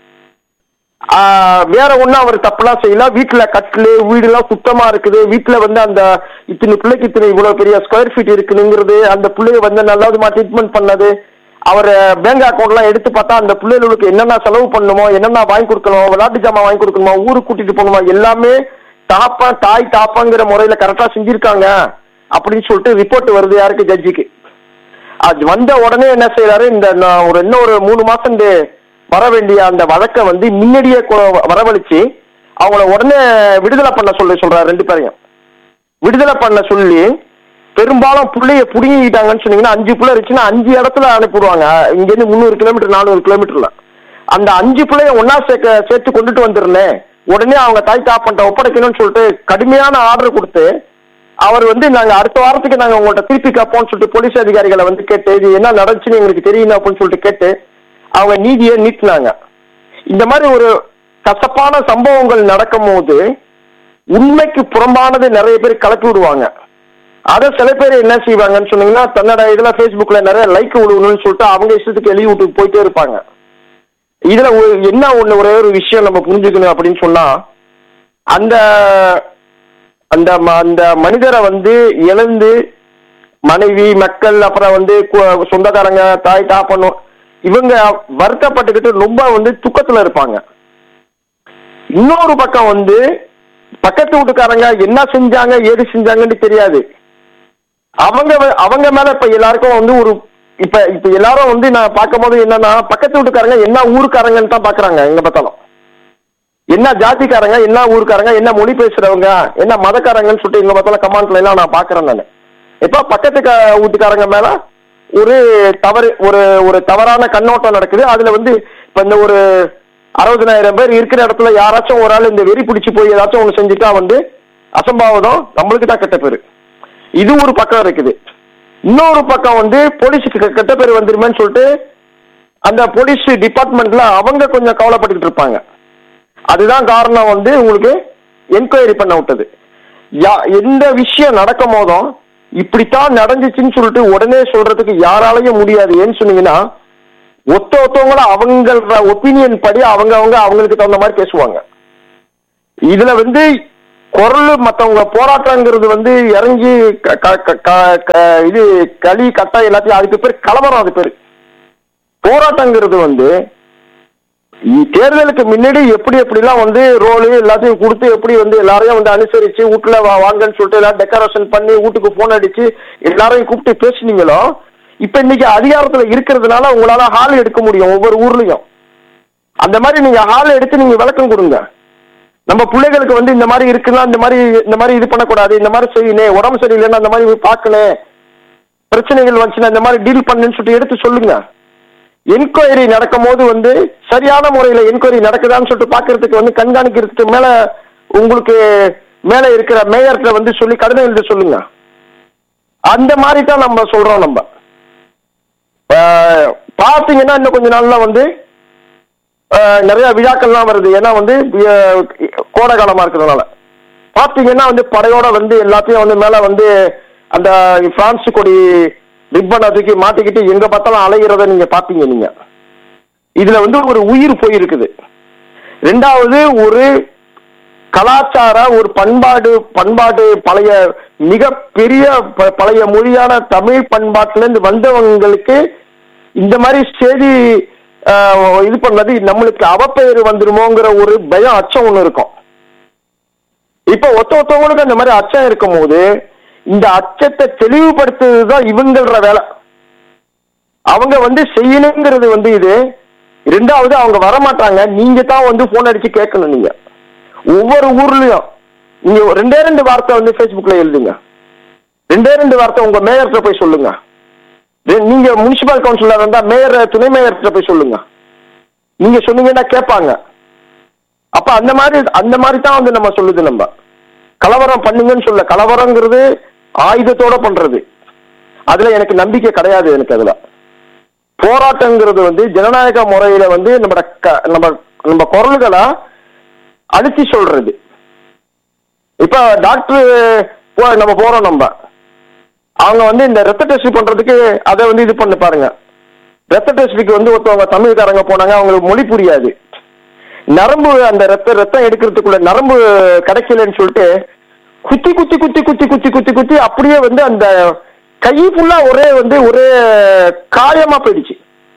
வேற ஒன்னும் அவர் தப்பெல்லாம் செய்யல. வீட்டுல கட்டிலு வீடு எல்லாம் சுத்தமா இருக்குது. வீட்டுல வந்து அந்த இத்தனை பிள்ளைக்கு இத்தனை இவ்வளவு பெரிய ஸ்கொயர் ஃபீட் இருக்குங்கிறது, அந்த பிள்ளைய வந்து நல்லதுமா ட்ரீட்மெண்ட் பண்ணது, அவர் பேங்க் அக்கௌண்ட் எல்லாம் எடுத்து பார்த்தா அந்த பிள்ளைகளுக்கு என்னென்ன செலவு பண்ணணுமோ, என்னென்ன வாங்கி கொடுக்கணும், விளையாட்டு ஜாமான் வாங்கி கொடுக்கணுமா, ஊருக்கு கூட்டிட்டு போகணுமா, எல்லாமே தாப்பா தாய் தாப்பாங்கிற முறையில கரெக்டா செஞ்சிருக்காங்க அப்படின்னு சொல்லிட்டு ரிப்போர்ட் வருது யாருக்கு, ஜட்ஜிக்கு. அது வந்த உடனே என்ன செய்யறாரு, இந்த ஒரு இன்னும் ஒரு மூணு மாசம் வர வேண்டிய அந்த வழக்கை வந்து முன்னாடியே வரவழைச்சு அவங்கள உடனே விடுதலை பண்ண சொல்லி சொல்றாரு. ரெண்டு பேரையும் விடுதலை பண்ண சொல்லி பெரும்பாலும் பிள்ளைய புடுங்கிட்டாங்கன்னு சொன்னீங்கன்னா அஞ்சு பிள்ளை இருந்துச்சுன்னா அஞ்சு இடத்துல அனுப்பிடுவாங்க. இங்க இருந்து முந்நூறு கிலோமீட்டர் நானூறு கிலோமீட்டர்ல அந்த அஞ்சு பிள்ளைய ஒன்னா சேர்க்க சேர்த்து கொண்டுட்டு வந்துருந்தேன். உடனே அவங்க தாய் தாப்பன்ட்ட ஒப்படைக்கணும்னு சொல்லிட்டு கடுமையான ஆர்டர் கொடுத்து அவர் வந்து நாங்க அடுத்த வாரத்துக்கு நாங்க உங்கள்கிட்ட திருப்பி கேட்போம்னு சொல்லிட்டு போலீஸ் அதிகாரிகளை வந்து கேட்டு இது என்ன நடந்துச்சுன்னு எங்களுக்கு தெரியணும் அப்படின்னு சொல்லிட்டு கேட்டு அவங்க நீதியை நீட்டினாங்க. இந்த மாதிரி ஒரு கசப்பான சம்பவங்கள் நடக்கும் போது உண்மைக்கு புறம்பானது நிறைய பேர் கலப்பி விடுவாங்க. அதை சில பேர் என்ன செய்வாங்கன்னு சொன்னீங்கன்னா தன்னோட இதுல பேஸ்புக்ல நிறைய லைக் விடுவணும்னு சொல்லிட்டு அவங்க இஷ்டத்துக்கு எழுதி விட்டு போயிட்டே இருப்பாங்க. இதுல என்ன ஒண்ணு ஒரே ஒரு விஷயம் நம்ம புரிஞ்சுக்கணும் அப்படின்னு சொன்னா அந்த அந்த அந்த மனிதரை வந்து இழந்து மனைவி மக்கள் அப்புறம் வந்து சொந்தக்காரங்க தாய் தாப்பனும் இவங்க வருத்தப்பட்டுக்கிட்டு ரொம்ப வந்து துக்கத்துல இருப்பாங்க. இன்னொரு பக்கம் வந்து பக்கத்து வீட்டுக்காரங்க என்ன செஞ்சாங்க ஏது செஞ்சாங்கன்னு தெரியாது. அவங்க அவங்க மேல இப்ப எல்லாருக்கும் வந்து ஒரு இப்ப இப்ப எல்லாரும் வந்து நான் பார்க்கும் போது என்னன்னா பக்கத்து வீட்டுக்காரங்க என்ன ஊருக்காரங்கன்னு தான் பாக்குறாங்க. எங்க பார்த்தாலும் என்ன ஜாதிக்காரங்க என்ன ஊருக்காரங்க என்ன மொழி பேசுறவங்க என்ன மதக்காரங்கன்னு சொல்லிட்டு எங்க பார்த்தாலும் கமெண்ட்ல எல்லாம் நான் பாக்குறேன். நான் இப்ப பக்கத்து வீட்டுக்காரங்க மேல ஒரு தவறு ஒரு ஒரு தவறான கண்ணோட்டம் நடக்குது. அதுல வந்து இப்ப இந்த ஒரு அறுபதனாயிரம் பேர் இருக்கிற இடத்துல யாராச்சும் ஒரு ஆள் இந்த வெறி பிடிச்சி போய் ஏதாச்சும் ஒண்ணு செஞ்சுட்டா வந்து அசம்பாவதம் நம்மளுக்கு தான் கெட்ட பேரு. இது ஒரு பக்கம் இருக்குது. இன்னொரு பக்கம் வந்து போலீஸுக்கு கெட்ட பேர் வந்துருமேன்னு சொல்லிட்டு அந்த போலீஸ் டிபார்ட்மெண்ட்ல அவங்க கொஞ்சம் கவலைப்பட்டுக்கிட்டு இருப்பாங்க. அதுதான் காரணம் வந்து உங்களுக்கு என்கொயரி பண்ண விட்டது. எந்த விஷயம் நடக்கும் போதும் இப்படித்தான் நடந்துச்சுன்னு சொல்லிட்டு உடனே சொல்றதுக்கு யாராலையும் முடியாது. ஏன்னு சொன்னீங்கன்னா ஒத்த ஒத்தவங்கள அவங்களோட ஒப்பீனியன் படி அவங்க அவங்க அவங்களுக்கு தகுந்த மாதிரி பேசுவாங்க. இதுல வந்து குரல் மற்றவங்க போராட்டங்கிறது வந்து இறங்கி இது களி கட்டா எல்லாத்தையும் அதுக்கு பேர் கலவரம். அது பேரு போராட்டங்கிறது வந்து தேர்தலுக்கு முன்னாடி எப்படி எப்படிலாம் வந்து ரோலு எல்லாத்தையும் கொடுத்து எப்படி வந்து எல்லாரையும் வந்து அனுசரிச்சு வீட்டுல வாங்கன்னு சொல்லிட்டு எல்லாம் டெக்கரேஷன் பண்ணி வீட்டுக்கு போன் அடிச்சு எல்லாரையும் கூப்பிட்டு பேசுனீங்களோ, இப்ப இன்னைக்கு அதிகாரத்துல இருக்கிறதுனால உங்களால ஹால் எடுக்க முடியும் ஒவ்வொரு ஊர்லயும். அந்த மாதிரி நீங்க ஹால் எடுத்து நீங்க விளக்கம் கொடுங்க. நம்ம பிள்ளைகளுக்கு வந்து இந்த மாதிரி இருக்குன்னா இந்த மாதிரி இந்த மாதிரி இது பண்ணக்கூடாது, இந்த மாதிரி செய்யணும், உடம்பு சரியில்லைன்னா அந்த மாதிரி பார்க்கணும், பிரச்சனைகள் வந்துச்சுன்னா இந்த மாதிரி டீல் பண்ணுன்னு சொல்லிட்டு எடுத்து சொல்லுங்க. என்கொயரி நடக்கும் போது வந்து சரியான முறையில என்கொயரி நடக்குதான்னு சொல்லிட்டு பாக்குறதுக்கு வந்து கண்காணிக்கிறதுக்கு மேல உங்களுக்கு மேல இருக்கிற மேயர்கிட்ட வந்து சொல்லி கடிதம் எழுத சொல்லுங்க. அந்த மாதிரி தான் நம்ம சொல்றோம். நம்ம பாத்தீங்கன்னா இன்னும் கொஞ்ச நாள்ல வந்து நிறைய விழாக்கள்லாம் வருது. ஏன்னா வந்து கோடை காலமா இருக்கிறதுனால பாத்தீங்கன்னா வந்து படையோட வந்து எல்லாத்தையும் வந்து மேல வந்து அந்த பிரான்ஸ் கொடி ரிப்பனை தூக்கி மாட்டிக்கிட்டு எங்க பார்த்தாலும் அலைகிறத நீங்க பாத்தீங்க. நீங்க இதுல வந்து ஒரு உயிர் போயிருக்குது. ரெண்டாவது ஒரு கலாச்சார ஒரு பண்பாடு பண்பாடு பழைய மிக பெரிய பழைய மொழியான தமிழ் பண்பாட்டுல இருந்து வந்தவங்களுக்கு இந்த மாதிரி செய்தி இது பண்ணது நம்மளுக்கு அவப்பெயர் வந்துருமோங்கிற ஒரு பயம் அச்சம் ஒண்ணு இருக்கும். இப்ப ஒத்த ஒத்தவங்களுக்கு அந்த மாதிரி அச்சம் இருக்கும் போது இந்த அச்சத்தை தெளிவுபடுத்துறதுதான் இவங்களோட வேலை. அவங்க வந்து செய்யணுங்கிறது வந்து இது. ரெண்டாவது அவங்க வரமாட்டாங்க, நீங்க தான் வந்து போன் அடிச்சு கேட்கணும். நீங்க ஒவ்வொரு ஊர்லயும் நீங்க ரெண்டே ரெண்டு வார்த்தை வந்து பேஸ்புக்ல எழுதுங்க, ரெண்டே ரெண்டு வார்த்தை உங்க மேயர்கிட்ட போய் சொல்லுங்க. நீங்க முனிசிபல் கவுன்சிலர் இருந்தா மேயர் துணை மேயர்கிட்ட போய் சொல்லுங்க. நீங்க சொன்னீங்கன்னா கேட்பாங்க. அப்ப அந்த மாதிரி அந்த மாதிரி தான் வந்து நம்ம சொல்லுது. நம்ம கலவரம் பண்ணுங்கன்னு சொல்ல, கலவரங்கிறது ஆயுதத்தோட பண்றது, அதுல எனக்கு நம்பிக்கை கிடையாது. எனக்கு அதுல போராட்டங்கிறது வந்து ஜனநாயக முறையில வந்து நம்ம நம்ம நம்ம குரல்களை அழுத்தி சொல்றது. இப்ப டாக்டர் நம்ம போறோம், நம்ம அவங்க வந்து இந்த ரத்த டெஸ்ட் பண்றதுக்கு அதை வந்து இது பண்ண பாருங்க. ரத்த டெஸ்டுக்கு வந்து ஒருத்தவங்க தமிழ்காரங்க போனாங்க, அவங்களுக்கு மொழி புரியாது. நரம்பு அந்த ரத்த ரத்தம் எடுக்கிறதுக்குள்ள நரம்பு கிடைக்கலன்னு சொல்லிட்டு குத்தி குத்தி குத்தி குத்தி குத்தி குத்தி குத்தி அப்படியே வந்து அந்த கை ஃபுல்லா ஒரே வந்து ஒரே காயமா போயிடுச்சு,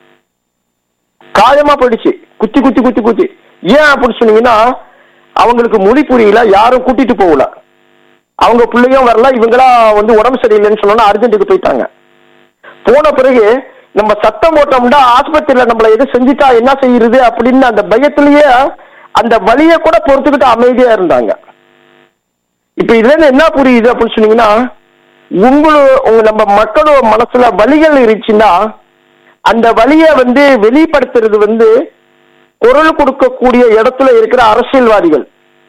காயமா போயிடுச்சு குத்தி குத்தி குத்தி குத்தி. ஏன் அப்படின்னு சொன்னீங்கன்னா அவங்களுக்கு மொழி புரியல, யாரும் கூட்டிட்டு போகல, அவங்க பிள்ளையும் வரல, இவங்களா வந்து உடம்பு சரியில்லைன்னு சொன்னா அர்ஜென்ட்டுக்கு போயிட்டாங்க. போன பிறகு நம்ம சத்தம் போட்டோம்னா ஆஸ்பத்திரியில நம்மள எது செஞ்சுட்டா என்ன செய்யறது அப்படின்னு அந்த பயத்திலேயே அந்த வலியை கூட பொறுத்துக்கிட்டு அமைதியா இருந்தாங்க. இப்ப இதுல இருந்து என்ன புரியுது அப்படின்னு சொன்னீங்கன்னா, உங்களோட நம்ம மக்களோட மனசுல வலிகள் இருந்துச்சுன்னா அந்த வலியை வந்து வெளிப்படுத்துறது வந்து குரல் கொடுக்கக்கூடிய இடத்துல இருக்கிற அரசியல்வாதிகள்.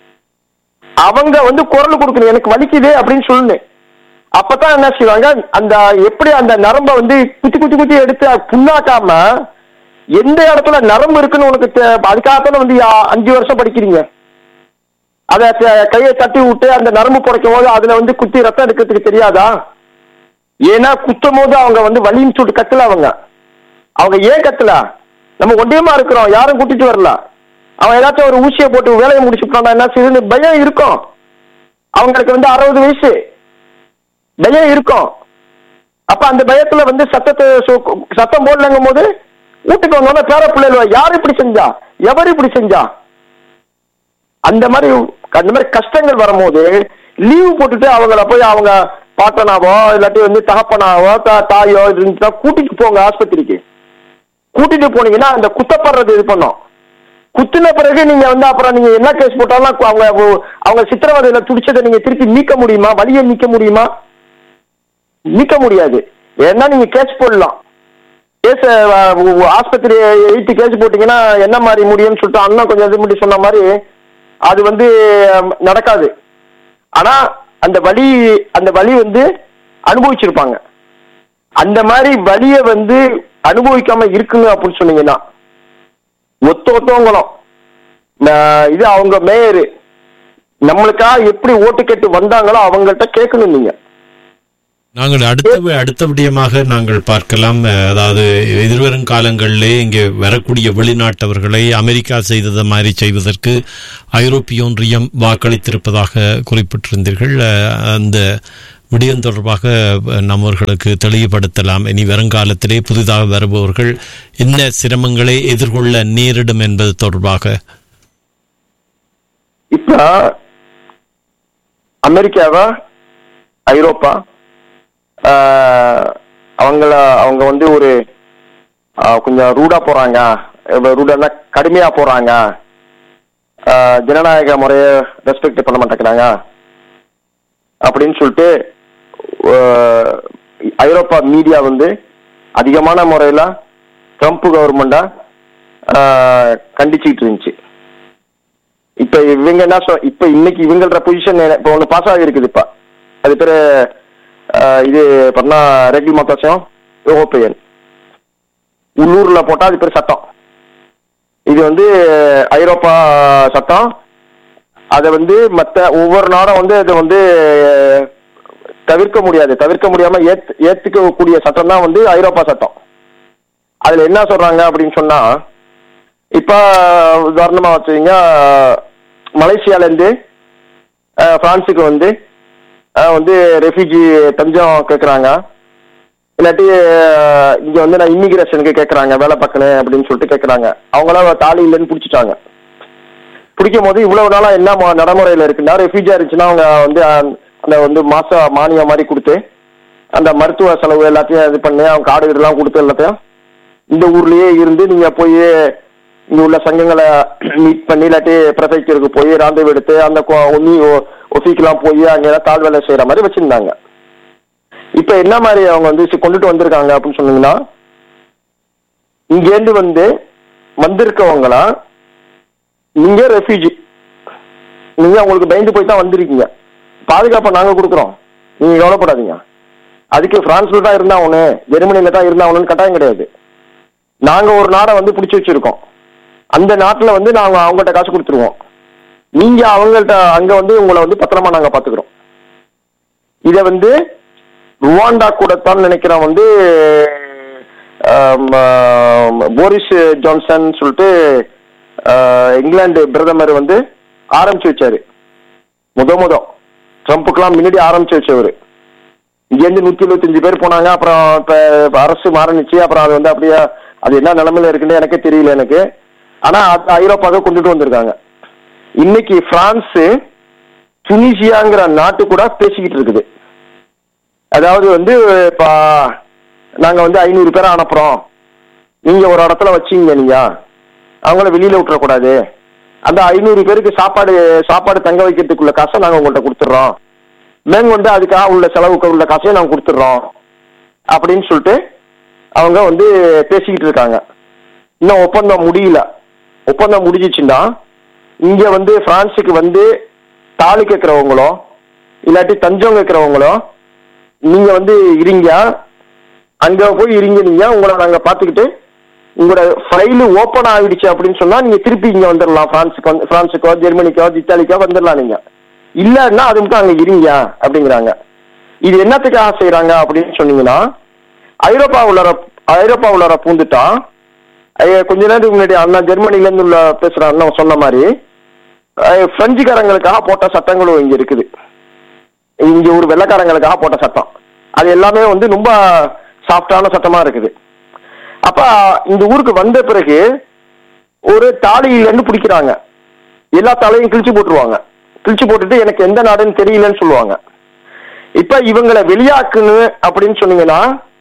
அவங்க வந்து குரல் கொடுக்கணும், எனக்கு வலிக்குது அப்படின்னு சொல்லணும். அப்பதான் என்ன செய்வாங்க, அந்த எப்படி அந்த நரம்பை வந்து குத்தி குத்தி குத்தி எடுத்து புண்ணாக்காம எந்த இடத்துல நரம்பு இருக்குன்னு உனக்கு அதுக்காகத்தானே வந்து அஞ்சு வருஷம் படிக்கிறீங்க. அதை கையை தட்டி விட்டு அந்த நரம்பு புடைக்கும் போது அதுல வந்து குத்தி ரத்தம் எடுக்கிறதுக்கு தெரியாதா? ஏன்னா குத்தும் போது அவங்க வந்து வலின்னு சொல்லிட்டு கத்தல. அவங்க அவங்க ஏன் கத்தல? நம்ம ஒண்டியமா இருக்கிறோம், யாரும் கூட்டிட்டு வரல. அவன் ஏதாச்சும் ஒரு ஊசியை போட்டு வேலையை முடிச்சுட்டான் என்ன செய்யுது பயம் இருக்கும். அவங்களுக்கு வந்து அறுபது வயசு பயம் இருக்கும். அப்ப அந்த பயத்துல வந்து சத்தத்தை சத்தம் போடலங்கும் போது வீட்டுக்கு வந்தோன்னா பேர பிள்ளைகள் யாரு இப்படி செஞ்சா, எவரு இப்படி செஞ்சா, அந்த மாதிரி அந்த மாதிரி கஷ்டங்கள் வரும்போது லீவு போட்டுட்டு அவங்கள போய் அவங்க பாட்டனாவோ இல்லாட்டி வந்து தகப்பனாவோ தாயோ இருந்துச்சுன்னா கூட்டிட்டு போங்க ஆஸ்பத்திரிக்கு. கூட்டிட்டு போனீங்கன்னா அந்த குத்தப்படுறது இது பண்ணும். குத்தின பிறகு நீங்க வந்து அப்புறம் நீங்க என்ன கேஸ் போட்டாலும் அவங்க அவங்க சித்திரவதையில துடிச்சதை நீங்க திருப்பி நீக்க முடியுமா? வலியை நீக்க முடியுமா? நீக்க முடியாது. ஏன்னா நீங்க கேஸ் போடலாம். கேஸ் ஆஸ்பத்திரி எயிட்டு கேஸ் போட்டீங்கன்னா என்ன மாதிரி முடியும்னு சொல்லிட்டு அண்ணன் கொஞ்சம் இது முடி சொன்ன மாதிரி அது வந்து நடக்காது. ஆனா அந்த வலி அந்த வலி வந்து அனுபவிச்சிருப்பாங்க. அந்த மாதிரி வழியை வந்து அனுபவிக்காம இருக்குங்க அப்படின்னு சொன்னீங்கன்னா ஒத்த ஒத்தவங்களும் இது அவங்க மேயரு நம்மளுக்கா எப்படி ஓட்டு கேட்டு வந்தாங்களோ அவங்கள்ட்ட கேட்கணும். நீங்க நாங்கள் அடுத்த அடுத்தபடியமாக நாங்கள் பார்க்கலாம். அதாவது எதிர்வரும் காலங்களிலே இங்கே வரக்கூடிய வெளிநாட்டவர்களை அமெரிக்கா செய்தது மாதிரி செய்வதற்கு ஐரோப்பிய ஒன்றியம் வாக்களித்திருப்பதாக குறிப்பிட்டிருந்தீர்கள். அந்த விடயம் தொடர்பாக நம்மவர்களுக்கு தெளிவுபடுத்தலாம். இனி வருங்காலத்திலே புதிதாக வருபவர்கள் என்ன சிரமங்களை எதிர்கொள்ள நேரிடும் என்பது தொடர்பாக. இப்ப அமெரிக்காவா ஐரோப்பா அவங்கள அவங்க வந்து ஒரு கொஞ்சம் ரூடா போறாங்க, ரூடா கடுமையா போறாங்க, ஜனநாயக முறையை ரெஸ்பெக்ட் பண்ண மாட்டேங்கிறாங்க அப்படின்னு சொல்லிட்டு ஐரோப்பா மீடியா வந்து அதிகமான முறையில ட்ரம்ப் கவர்மெண்டா கண்டிச்சுட்டு இருந்துச்சு. இப்ப இவங்க என்ன சொல் இப்ப இன்னைக்கு இவங்களோட பொசிஷன் இப்ப ஒண்ணு பாஸ் ஆகி இருக்குது. இப்ப அது பேரு இது பண்ணா ரெகுலேஷன் யூரோப்பியன் உள்ளூர்ல போட்டா அது பேர் சட்டம். இது வந்து ஐரோப்பா சட்டம். அதை வந்து மற்ற ஒவ்வொரு நாடும் வந்து அதை வந்து தவிர்க்க முடியாது, தவிர்க்க முடியாம ஏத் ஏத்துக்கக்கூடிய சட்டம் தான் வந்து ஐரோப்பா சட்டம். அதுல என்ன சொல்றாங்க அப்படின்னு சொன்னா, இப்ப உதாரணமா வச்சுங்க, மலேசியால இருந்து பிரான்ஸுக்கு வந்து வந்து ரெஃப்யூஜி தஞ்சம் கேட்கறாங்க, இல்லாட்டி இங்க வந்து நான் இமிகிரேஷனுக்கு கேட்கறாங்க, வேலை பார்க்கணும் அப்படின்னு சொல்லிட்டு கேட்கறாங்க. அவங்களாம் தாலி இல்லைன்னு பிடிச்சிட்டாங்க. பிடிக்கும் போது இவ்வளவு நாளா என்ன நடைமுறையில இருக்குன்னா, ரெஃப்யூஜியா இருந்துச்சுன்னா அவங்க வந்து அந்த வந்து மாச மானியம் மாதிரி கொடுத்து அந்த மருத்துவ செலவு எல்லாத்தையும் இது பண்ணி அவங்க கார்டு இதெல்லாம் கொடுத்து எல்லாத்தையும் இந்த ஊர்லயே இருந்து நீங்க போய் இங்க உள்ள சங்கங்களை மீட் பண்ணி இல்லாட்டி ப்ரெஃபெக்சருக்கு போய் ராந்தவு எடுத்து அந்த ஒஃபிக்கெல்லாம் போய் அங்கெல்லாம் தாழ் வேலை செய்யற மாதிரி வச்சிருந்தாங்க. இப்ப என்ன மாதிரி அவங்க வந்து கொண்டுட்டு வந்திருக்காங்க அப்படின்னு சொன்னீங்கன்னா, இங்கேருந்து வந்து வந்திருக்கவங்களா நீங்க ரெஃப்யூஜி, நீங்க உங்களுக்கு பயந்து போய் தான் வந்திருக்கீங்க, பாதுகாப்பை நாங்க கொடுக்குறோம், நீங்க கவலைப்படாதீங்க. அதுக்கு பிரான்ஸ்ல தான் இருந்தா ஒண்ணு, ஜெர்மனில தான் இருந்தா ஒண்ணுன்னு கட்டாயம் கிடையாது. நாங்க ஒரு நாடை வந்து பிடிச்சி வச்சிருக்கோம், அந்த நாட்டுல வந்து நாங்க அவங்கள்ட்ட காசு கொடுத்துருவோம், நீங்க அவங்கள்ட்ட அங்க வந்து உங்களை வந்து பத்திரமா நாங்க பாத்துக்கிறோம். இத வந்து ருவாண்டா கூடத்தான் நினைக்கிறேன் வந்து போரிஸ் ஜான்சன் சொல்லிட்டு இங்கிலாந்து பிரதமர் வந்து ஆரம்பிச்சு வச்சாரு. முத முத ட்ரம்ப்புக்கெல்லாம் முன்னாடி ஆரம்பிச்சு வச்சவரு. இங்கேருந்து நூத்தி எழுபத்தி அஞ்சு பேர் போனாங்க. அப்புறம் இப்ப அரசு மாறினுச்சு. அப்புறம் அது வந்து அப்படியே அது என்ன நிலைமையில இருக்குன்னு எனக்கே தெரியல எனக்கு. ஆனா அது ஐரோப்பாவை கொண்டுட்டு வந்திருக்காங்க. இன்னைக்கு பிரான்ஸ் துனிசியாங்கிற நாட்டு கூட பேசிக்கிட்டு இருக்குது. அதாவது வந்து இப்ப நாங்க வந்து ஐநூறு பேரை அனுப்புறோம், நீங்க ஒரு இடத்துல வச்சீங்க, நீங்க அவங்கள வெளியில விட்டுறக்கூடாது, அந்த ஐநூறு பேருக்கு சாப்பாடு சாப்பாடு தங்க வைக்கிறதுக்குள்ள காசை நாங்க உங்கள்கிட்ட கொடுத்துட்றோம், மேங்க வந்து அதுக்காக உள்ள செலவுக்கு உள்ள காசையை நாங்க கொடுத்துட்றோம் அப்படின்னு சொல்லிட்டு அவங்க வந்து பேசிக்கிட்டு இருக்காங்க. இன்னும் ஒப்பந்தம் முடியல. ஒப்பந்தம் முடிஞ்சிச்சுன்னா இங்க வந்து பிரான்ஸுக்கு வந்து தாலி கேட்கிறவங்களோ இல்லாட்டி தஞ்சம் கேட்கிறவங்களோ நீங்க வந்து இருங்க, அங்க போய் இருங்க, நீங்க உங்களை நாங்க பாத்துக்கிட்டு உங்களோட ஃபைலு ஓப்பன் ஆகிடுச்சு அப்படின்னு சொன்னா நீங்க திருப்பி இங்க வந்துடலாம், பிரான்ஸுக்கு வந்து பிரான்ஸுக்கோ ஜெர்மனிக்கோ இத்தாலிக்கோ வந்துடலாம். நீங்க இல்லன்னா அது மட்டும் அங்க இருங்க அப்படிங்கிறாங்க. இது என்னத்துக்காக செய்யறாங்க அப்படின்னு சொன்னீங்கன்னா, ஐரோப்பா உள்ளார ஐரோப்பா உள்ளார பூந்துட்டா கொஞ்ச நேரத்துக்கு முன்னாடி அண்ணா ஜெர்மனில இருந்து உள்ள பேசுற அண்ணன் சொன்ன மாதிரி பிரெஞ்சுக்காரங்களுக்காக போட்ட சட்டங்களும் இங்க இருக்குது. இங்க ஒரு வெள்ளைக்காரங்களுக்காக போட்ட சட்டம் அது எல்லாமே வந்து ரொம்ப சாஃப்டான சட்டமா இருக்குது. அப்ப இந்த ஊருக்கு வந்த பிறகு ஒரு தாலியில இருந்து பிடிக்கிறாங்க, எல்லா தாலையும் கிழிச்சு போட்டுருவாங்க. கிழிச்சு போட்டுட்டு எனக்கு எந்த நாடுன்னு தெரியலன்னு சொல்லுவாங்க. இப்ப இவங்களை வெளியாக்குன்னு அப்படின்னு சொன்னீங்கன்னா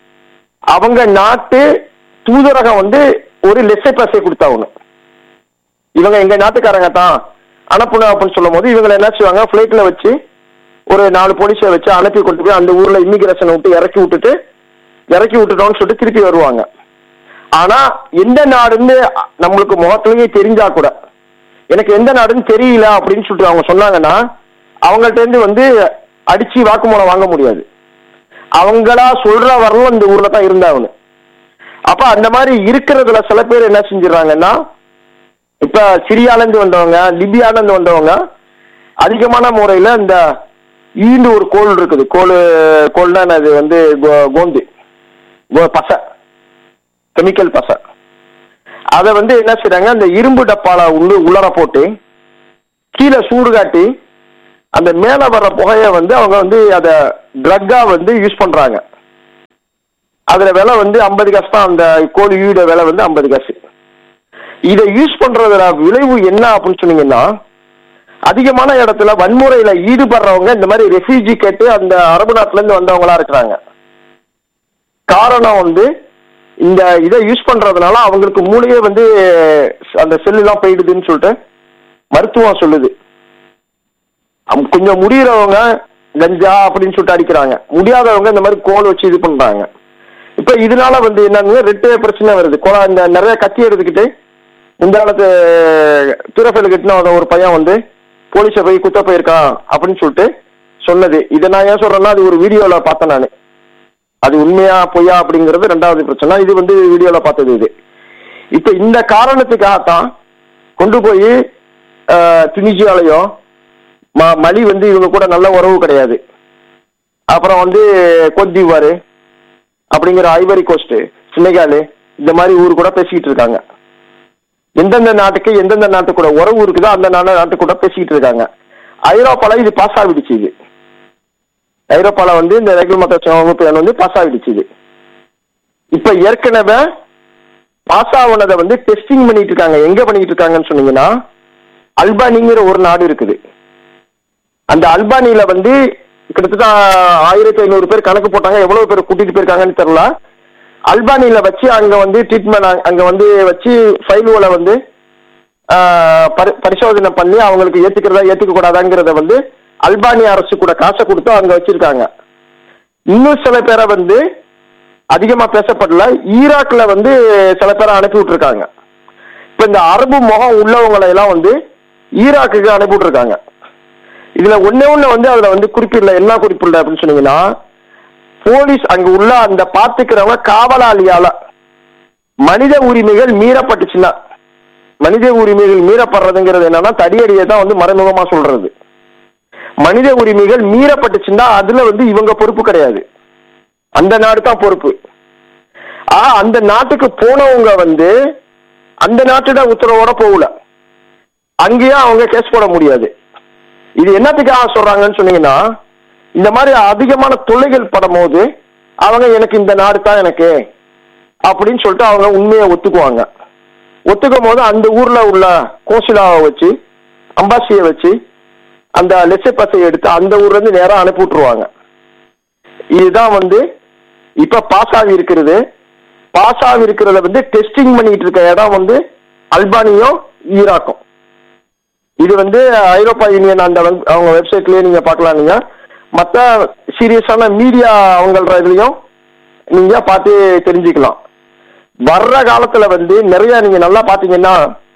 அவங்க நாட்டு தூதரகம் வந்து ஒரு லெஸ்ஸே பஸ்ஸை கொடுத்தாகணும். இவங்க எங்க நாட்டுக்காரங்க தான் அனுப்பணும் அப்படின்னு சொல்லும் போது இவங்களை என்ன செய்வாங்க, பிளைட்ல வச்சு ஒரு நாலு போலீஸை வச்சு அனுப்பி கொண்டு போய் அந்த ஊர்ல இமிகிரேஷனை விட்டு இறக்கி விட்டுட்டு இறக்கி விட்டுட்டோம்னு சொல்லிட்டு திருப்பி வருவாங்க. ஆனா எந்த நாடுன்னு நம்மளுக்கு முகத்திலேயே தெரிஞ்சா கூட எனக்கு எந்த நாடுன்னு தெரியல அப்படின்னு சொல்லிட்டு அவங்க சொன்னாங்கன்னா அவங்கள்ட்ட இருந்து வந்து அடிச்சு வாக்குமூலம் வாங்க முடியாது. அவங்களா சொல்ற வரலும் இந்த ஊர்ல தான் இருந்தாகணும். அப்ப அந்த மாதிரி இருக்கிறதுல சில பேர் என்ன செஞ்சிடறாங்கன்னா, இப்ப சிரியால இருந்து வந்தவங்க, லிபியால இருந்து வந்தவங்க அதிகமான முறையில இந்த ஈண்டு ஒரு கோல் இருக்குது. கோல் கோல்னா அது வந்து கோந்து பசை, கெமிக்கல் பசை. அதை வந்து என்ன செய்யறாங்க, அந்த இரும்பு டப்பால உள்ள உள்ளர போட்டு கீழே சூடு காட்டி அந்த மேல வர்ற புகையை வந்து அவங்க வந்து அதை ட்ரக்கா வந்து யூஸ் பண்றாங்க. அதுல விலை வந்து ஐம்பது காசு தான். அந்த கோழி ஈட விலை வந்து ஐம்பது காசு. இதை யூஸ் பண்றதுல விளைவு என்ன அப்படின்னு சொன்னீங்கன்னா, அதிகமான இடத்துல வன்முறையில ஈடுபடுறவங்க இந்த மாதிரி ரெஃப்யூஜி கேட்டு அந்த அரபு நாட்டுல இருந்து வந்தவங்களா இருக்கிறாங்க. காரணம் வந்து இந்த இதை யூஸ் பண்றதுனால அவங்களுக்கு மூளையே வந்து அந்த செல்லு எல்லாம் போயிடுதுன்னு சொல்லிட்டு மருத்துவம் சொல்லுது. கொஞ்சம் முடியறவங்க கஞ்சா அப்படின்னு சொல்லிட்டு அடிக்கிறாங்க, முடியாதவங்க இந்த மாதிரி கோல் வச்சு இது பண்றாங்க. இப்ப இதனால வந்து என்னன்னு ரெட்டே பிரச்சனை வருது. கொலை இந்த நிறைய கத்தி எடுத்துக்கிட்டு இந்த காலத்து துறஃபைல் கிட்டின ஒரு பையன் வந்து போலீஸை போய் குத்த போயிருக்கான் அப்படின்னு சொல்லிட்டு சொன்னது. இதை நான் ஏன் சொல்றேன்னா, அது ஒரு வீடியோல பார்த்தேன் நான். அது உண்மையா பொய்யா அப்படிங்கிறது ரெண்டாவது பிரச்சனை. இது வந்து வீடியோல பார்த்தது. இது இப்ப இந்த காரணத்துக்காகத்தான் கொண்டு போய் துனிசியாலையோ மலி வந்து இவங்க கூட நல்ல உறவு கிடையாது. அப்புறம் வந்து கோட்திவாரு அப்படிங்கிற ஐவரி கோஸ்ட், செனகால், இந்த மாதிரி ஊரு கூட பேசிக்கிட்டு இருக்காங்க. எந்தெந்த நாட்டுக்கு எந்தெந்த நாட்டு கூட உறவு இருக்குதோ அந்த நாட்டு கூட பேசிக்கிட்டு இருக்காங்க. ஐரோப்பால இது பாஸ் ஆகிடுச்சு. இது ஐரோப்பால வந்து இந்த ரெகுலர் மத்த வகுப்பு வந்து பாஸ் ஆகிடுச்சு. இது இப்ப ஏற்கனவே பாஸ் ஆகுனதை வந்து டெஸ்டிங் பண்ணிட்டு இருக்காங்க. எங்க பண்ணிட்டு இருக்காங்கன்னு சொன்னீங்கன்னா, அல்பானிங்கிற ஒரு நாடு இருக்குது. அந்த அல்பானியில வந்து கிட்டத்தட்ட ஆயிரத்தி ஐநூறு பேர் கணக்கு போட்டாங்க. எவ்வளவு பேர் கூட்டிட்டு போயிருக்காங்கன்னு தெரியல. அல்பானியில வச்சு அங்க வந்து ட்ரீட்மெண்ட் அங்க வந்து வச்சு ஃபைல்களை வந்து பரிசோதனை பண்ணி அவங்களுக்கு ஏத்துக்கிறதா ஏத்துக்க கூடாதாங்கிறத வந்து அல்பானிய அரசு கூட காசை கொடுத்து அங்க வச்சிருக்காங்க. இன்னும் சில பேரை வந்து அதிகமா பேசப்படல, ஈராக்ல வந்து சில பேரை அனுப்பி விட்டுருக்காங்க. இப்ப இந்த அரபு முகம் உள்ளவங்களை எல்லாம் வந்து ஈராக்குக்கு அனுப்பி விட்டுருக்காங்க. இதுல ஒன்னே ஒண்ணு வந்து அதுல வந்து குறிப்பிடல. என்ன குறிப்பிடல அப்படின்னு சொன்னீங்கன்னா, போலீஸ் அங்க உள்ள அந்த பாத்துக்கிறவங்க காவலாளியால மனித உரிமைகள் மீறப்பட்டுச்சுன்னா, மனித உரிமைகள் மீறப்படுறதுங்கிறது என்னன்னா தடியடியை தான் வந்து மறைமுகமா சொல்றது. மனித உரிமைகள் மீறப்பட்டுச்சுன்னா அதுல வந்து இவங்க பொறுப்பு கிடையாது, அந்த நாடு தான் பொறுப்பு. ஆ அந்த நாட்டுக்கு போனவங்க வந்து அந்த நாட்டோட உத்தரவோட போகல, அங்கேயும் அவங்க கேஸ் போட முடியாது. இது என்னத்துக்காக சொல்றாங்கன்னு சொன்னீங்கன்னா, இந்த மாதிரி அதிகமான தொல்லைகள் படும் போது அவங்க எனக்கு இந்த நாடு தான் எனக்கு அப்படின்னு சொல்லிட்டு அவங்க உண்மையை ஒத்துக்குவாங்க. ஒத்துக்கும் போது அந்த ஊர்ல உள்ள கோசிலாவை வச்சு அம்பாசியை வச்சு அந்த லெசே பசையை எடுத்து அந்த ஊர்ல இருந்து நேரம் அனுப்பி விட்டுருவாங்க. இதுதான் வந்து இப்ப பாஸ் ஆகி இருக்கிறது. பாஸ் ஆகி இருக்கிறத வந்து டெஸ்டிங் பண்ணிட்டு இருக்க இடம் வந்து அல்பானியும் ஈராக்கும். இது வந்து ஐரோப்பா யூனியன் அந்த அவங்க வெப்சைட்லயே நீங்க பார்க்கலாம். நீங்க மற்ற சீரியஸான மீடியா அவங்கள இதுலயும் நீங்க பார்த்து தெரிஞ்சுக்கலாம். வர்ற காலத்துல வந்து நிறைய நீங்க நல்லா பாத்தீங்கன்னா,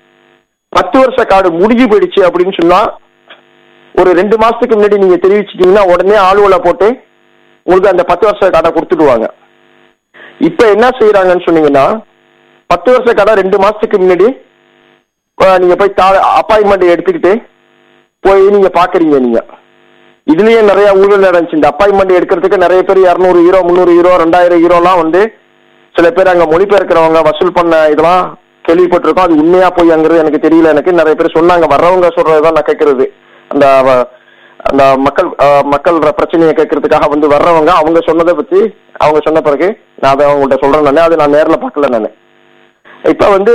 பத்து வருஷ கார்டு முடிஞ்சு போயிடுச்சு அப்படின்னு சொன்னா ஒரு ரெண்டு மாசத்துக்கு முன்னாடி நீங்க தெரிவிச்சிட்டீங்கன்னா உடனே ஆளுவலை போட்டு உங்களுக்கு அந்த பத்து வருஷ கார்டை கொடுத்துடுவாங்க. இப்ப என்ன செய்யறாங்கன்னு சொன்னீங்கன்னா, பத்து வருஷ கார்டை ரெண்டு மாசத்துக்கு முன்னாடி நீங்க போய் அப்பாயின்மெண்ட் எடுத்துக்கிட்டு போய் நீங்க பாக்குறீங்க. நீங்க இதுலயே நிறைய ஊழல் நடந்துச்சு. இந்த அப்பாயின்மெண்ட் எடுக்கிறதுக்கு நிறைய பேர் இருநூறு யூரோ முந்நூறு யூரோ ரெண்டாயிரம் யூரோலாம் வந்து சில பேர் அங்க மொழிபெயர்க்கிறவங்க வசூல் பண்ண இதெல்லாம் கேள்விப்பட்டிருக்கோம். அது உண்மையா போய்ங்கிறது எனக்கு தெரியல. எனக்கு நிறைய பேர் சொன்னாங்க, வர்றவங்க சொல்றதுதான் நான் கேட்கறது. அந்த அந்த மக்கள் மக்கள் பிரச்சனையை கேட்கறதுக்காக வந்து வர்றவங்க அவங்க சொன்னதை பத்தி அவங்க சொன்ன பிறகு நான் அதை அவங்கள்ட்ட சொல்றேன். நானே அது நான் நேரில் பார்க்கல. நான் இப்ப வந்து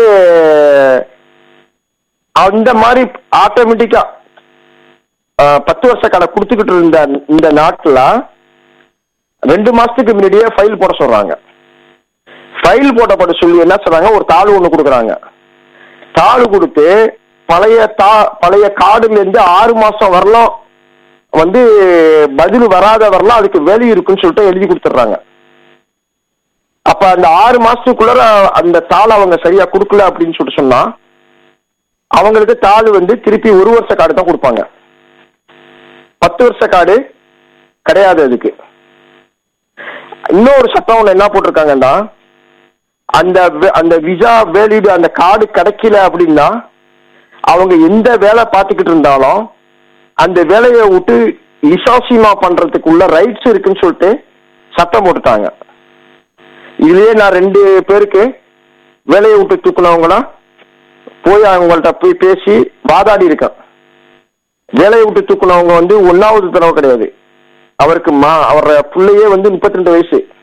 அந்த மாதிரி ஆட்டோமேட்டிக்கா பத்து வருஷ கடை கொடுத்துக்கிட்டு இருந்த இந்த நாட்டுல ரெண்டு மாசத்துக்கு முன்னாடியே ஃபைல் போட சொல்றாங்க. ஃபைல் போட்டப்பட்ட சொல்லி என்ன சொல்றாங்க, ஒரு தாள் ஒண்ணு கொடுக்குறாங்க. தாள் கொடுத்து பழைய தா பழைய கார்டுல இருந்து ஆறு மாசம் வரலாம் வந்து பதில் வராத வரலாம் அதுக்கு வேல்யூ இருக்குன்னு சொல்லிட்டு எழுதி கொடுத்துட்றாங்க. அப்ப அந்த ஆறு மாசத்துக்குள்ள அந்த தாள் அவங்க சரியா கொடுக்கல அப்படின்னு சொல்லிட்டு சொன்னா அவங்களுக்கு தாள் வந்து திருப்பி ஒரு வருஷ கார்டு தான் கொடுப்பாங்க. பத்து வருஷ கார்டு கிடையாது அதுக்கு. இன்னொரு சட்டம் ஒண்ணு என்ன போட்டிருக்காங்கன்னா, அந்த அந்த விசா வேலிடு அந்த கார்டு கிடைக்கல அப்படின்னா அவங்க எந்த வேலை பார்த்துக்கிட்டு இருந்தாலும் அந்த வேலையை விட்டு லிசாசிமா பண்றதுக்கு உள்ள ரைட்ஸ் இருக்குன்னு சொல்லிட்டு சட்டம் போட்டுட்டாங்க. இதுலயே நான் ரெண்டு பேருக்கு வேலையை விட்டு தூக்குனவங்களா போய் அவங்கள்ட்ட போய் பேசி வாதாடி இருக்கேன். வேலையை விட்டு தூக்குனவங்க வந்து ஒன்னாவது தடவை கிடையாது, அவருக்கு மா அவர பிள்ளையே வந்து முப்பத்தி ரெண்டு வயசு.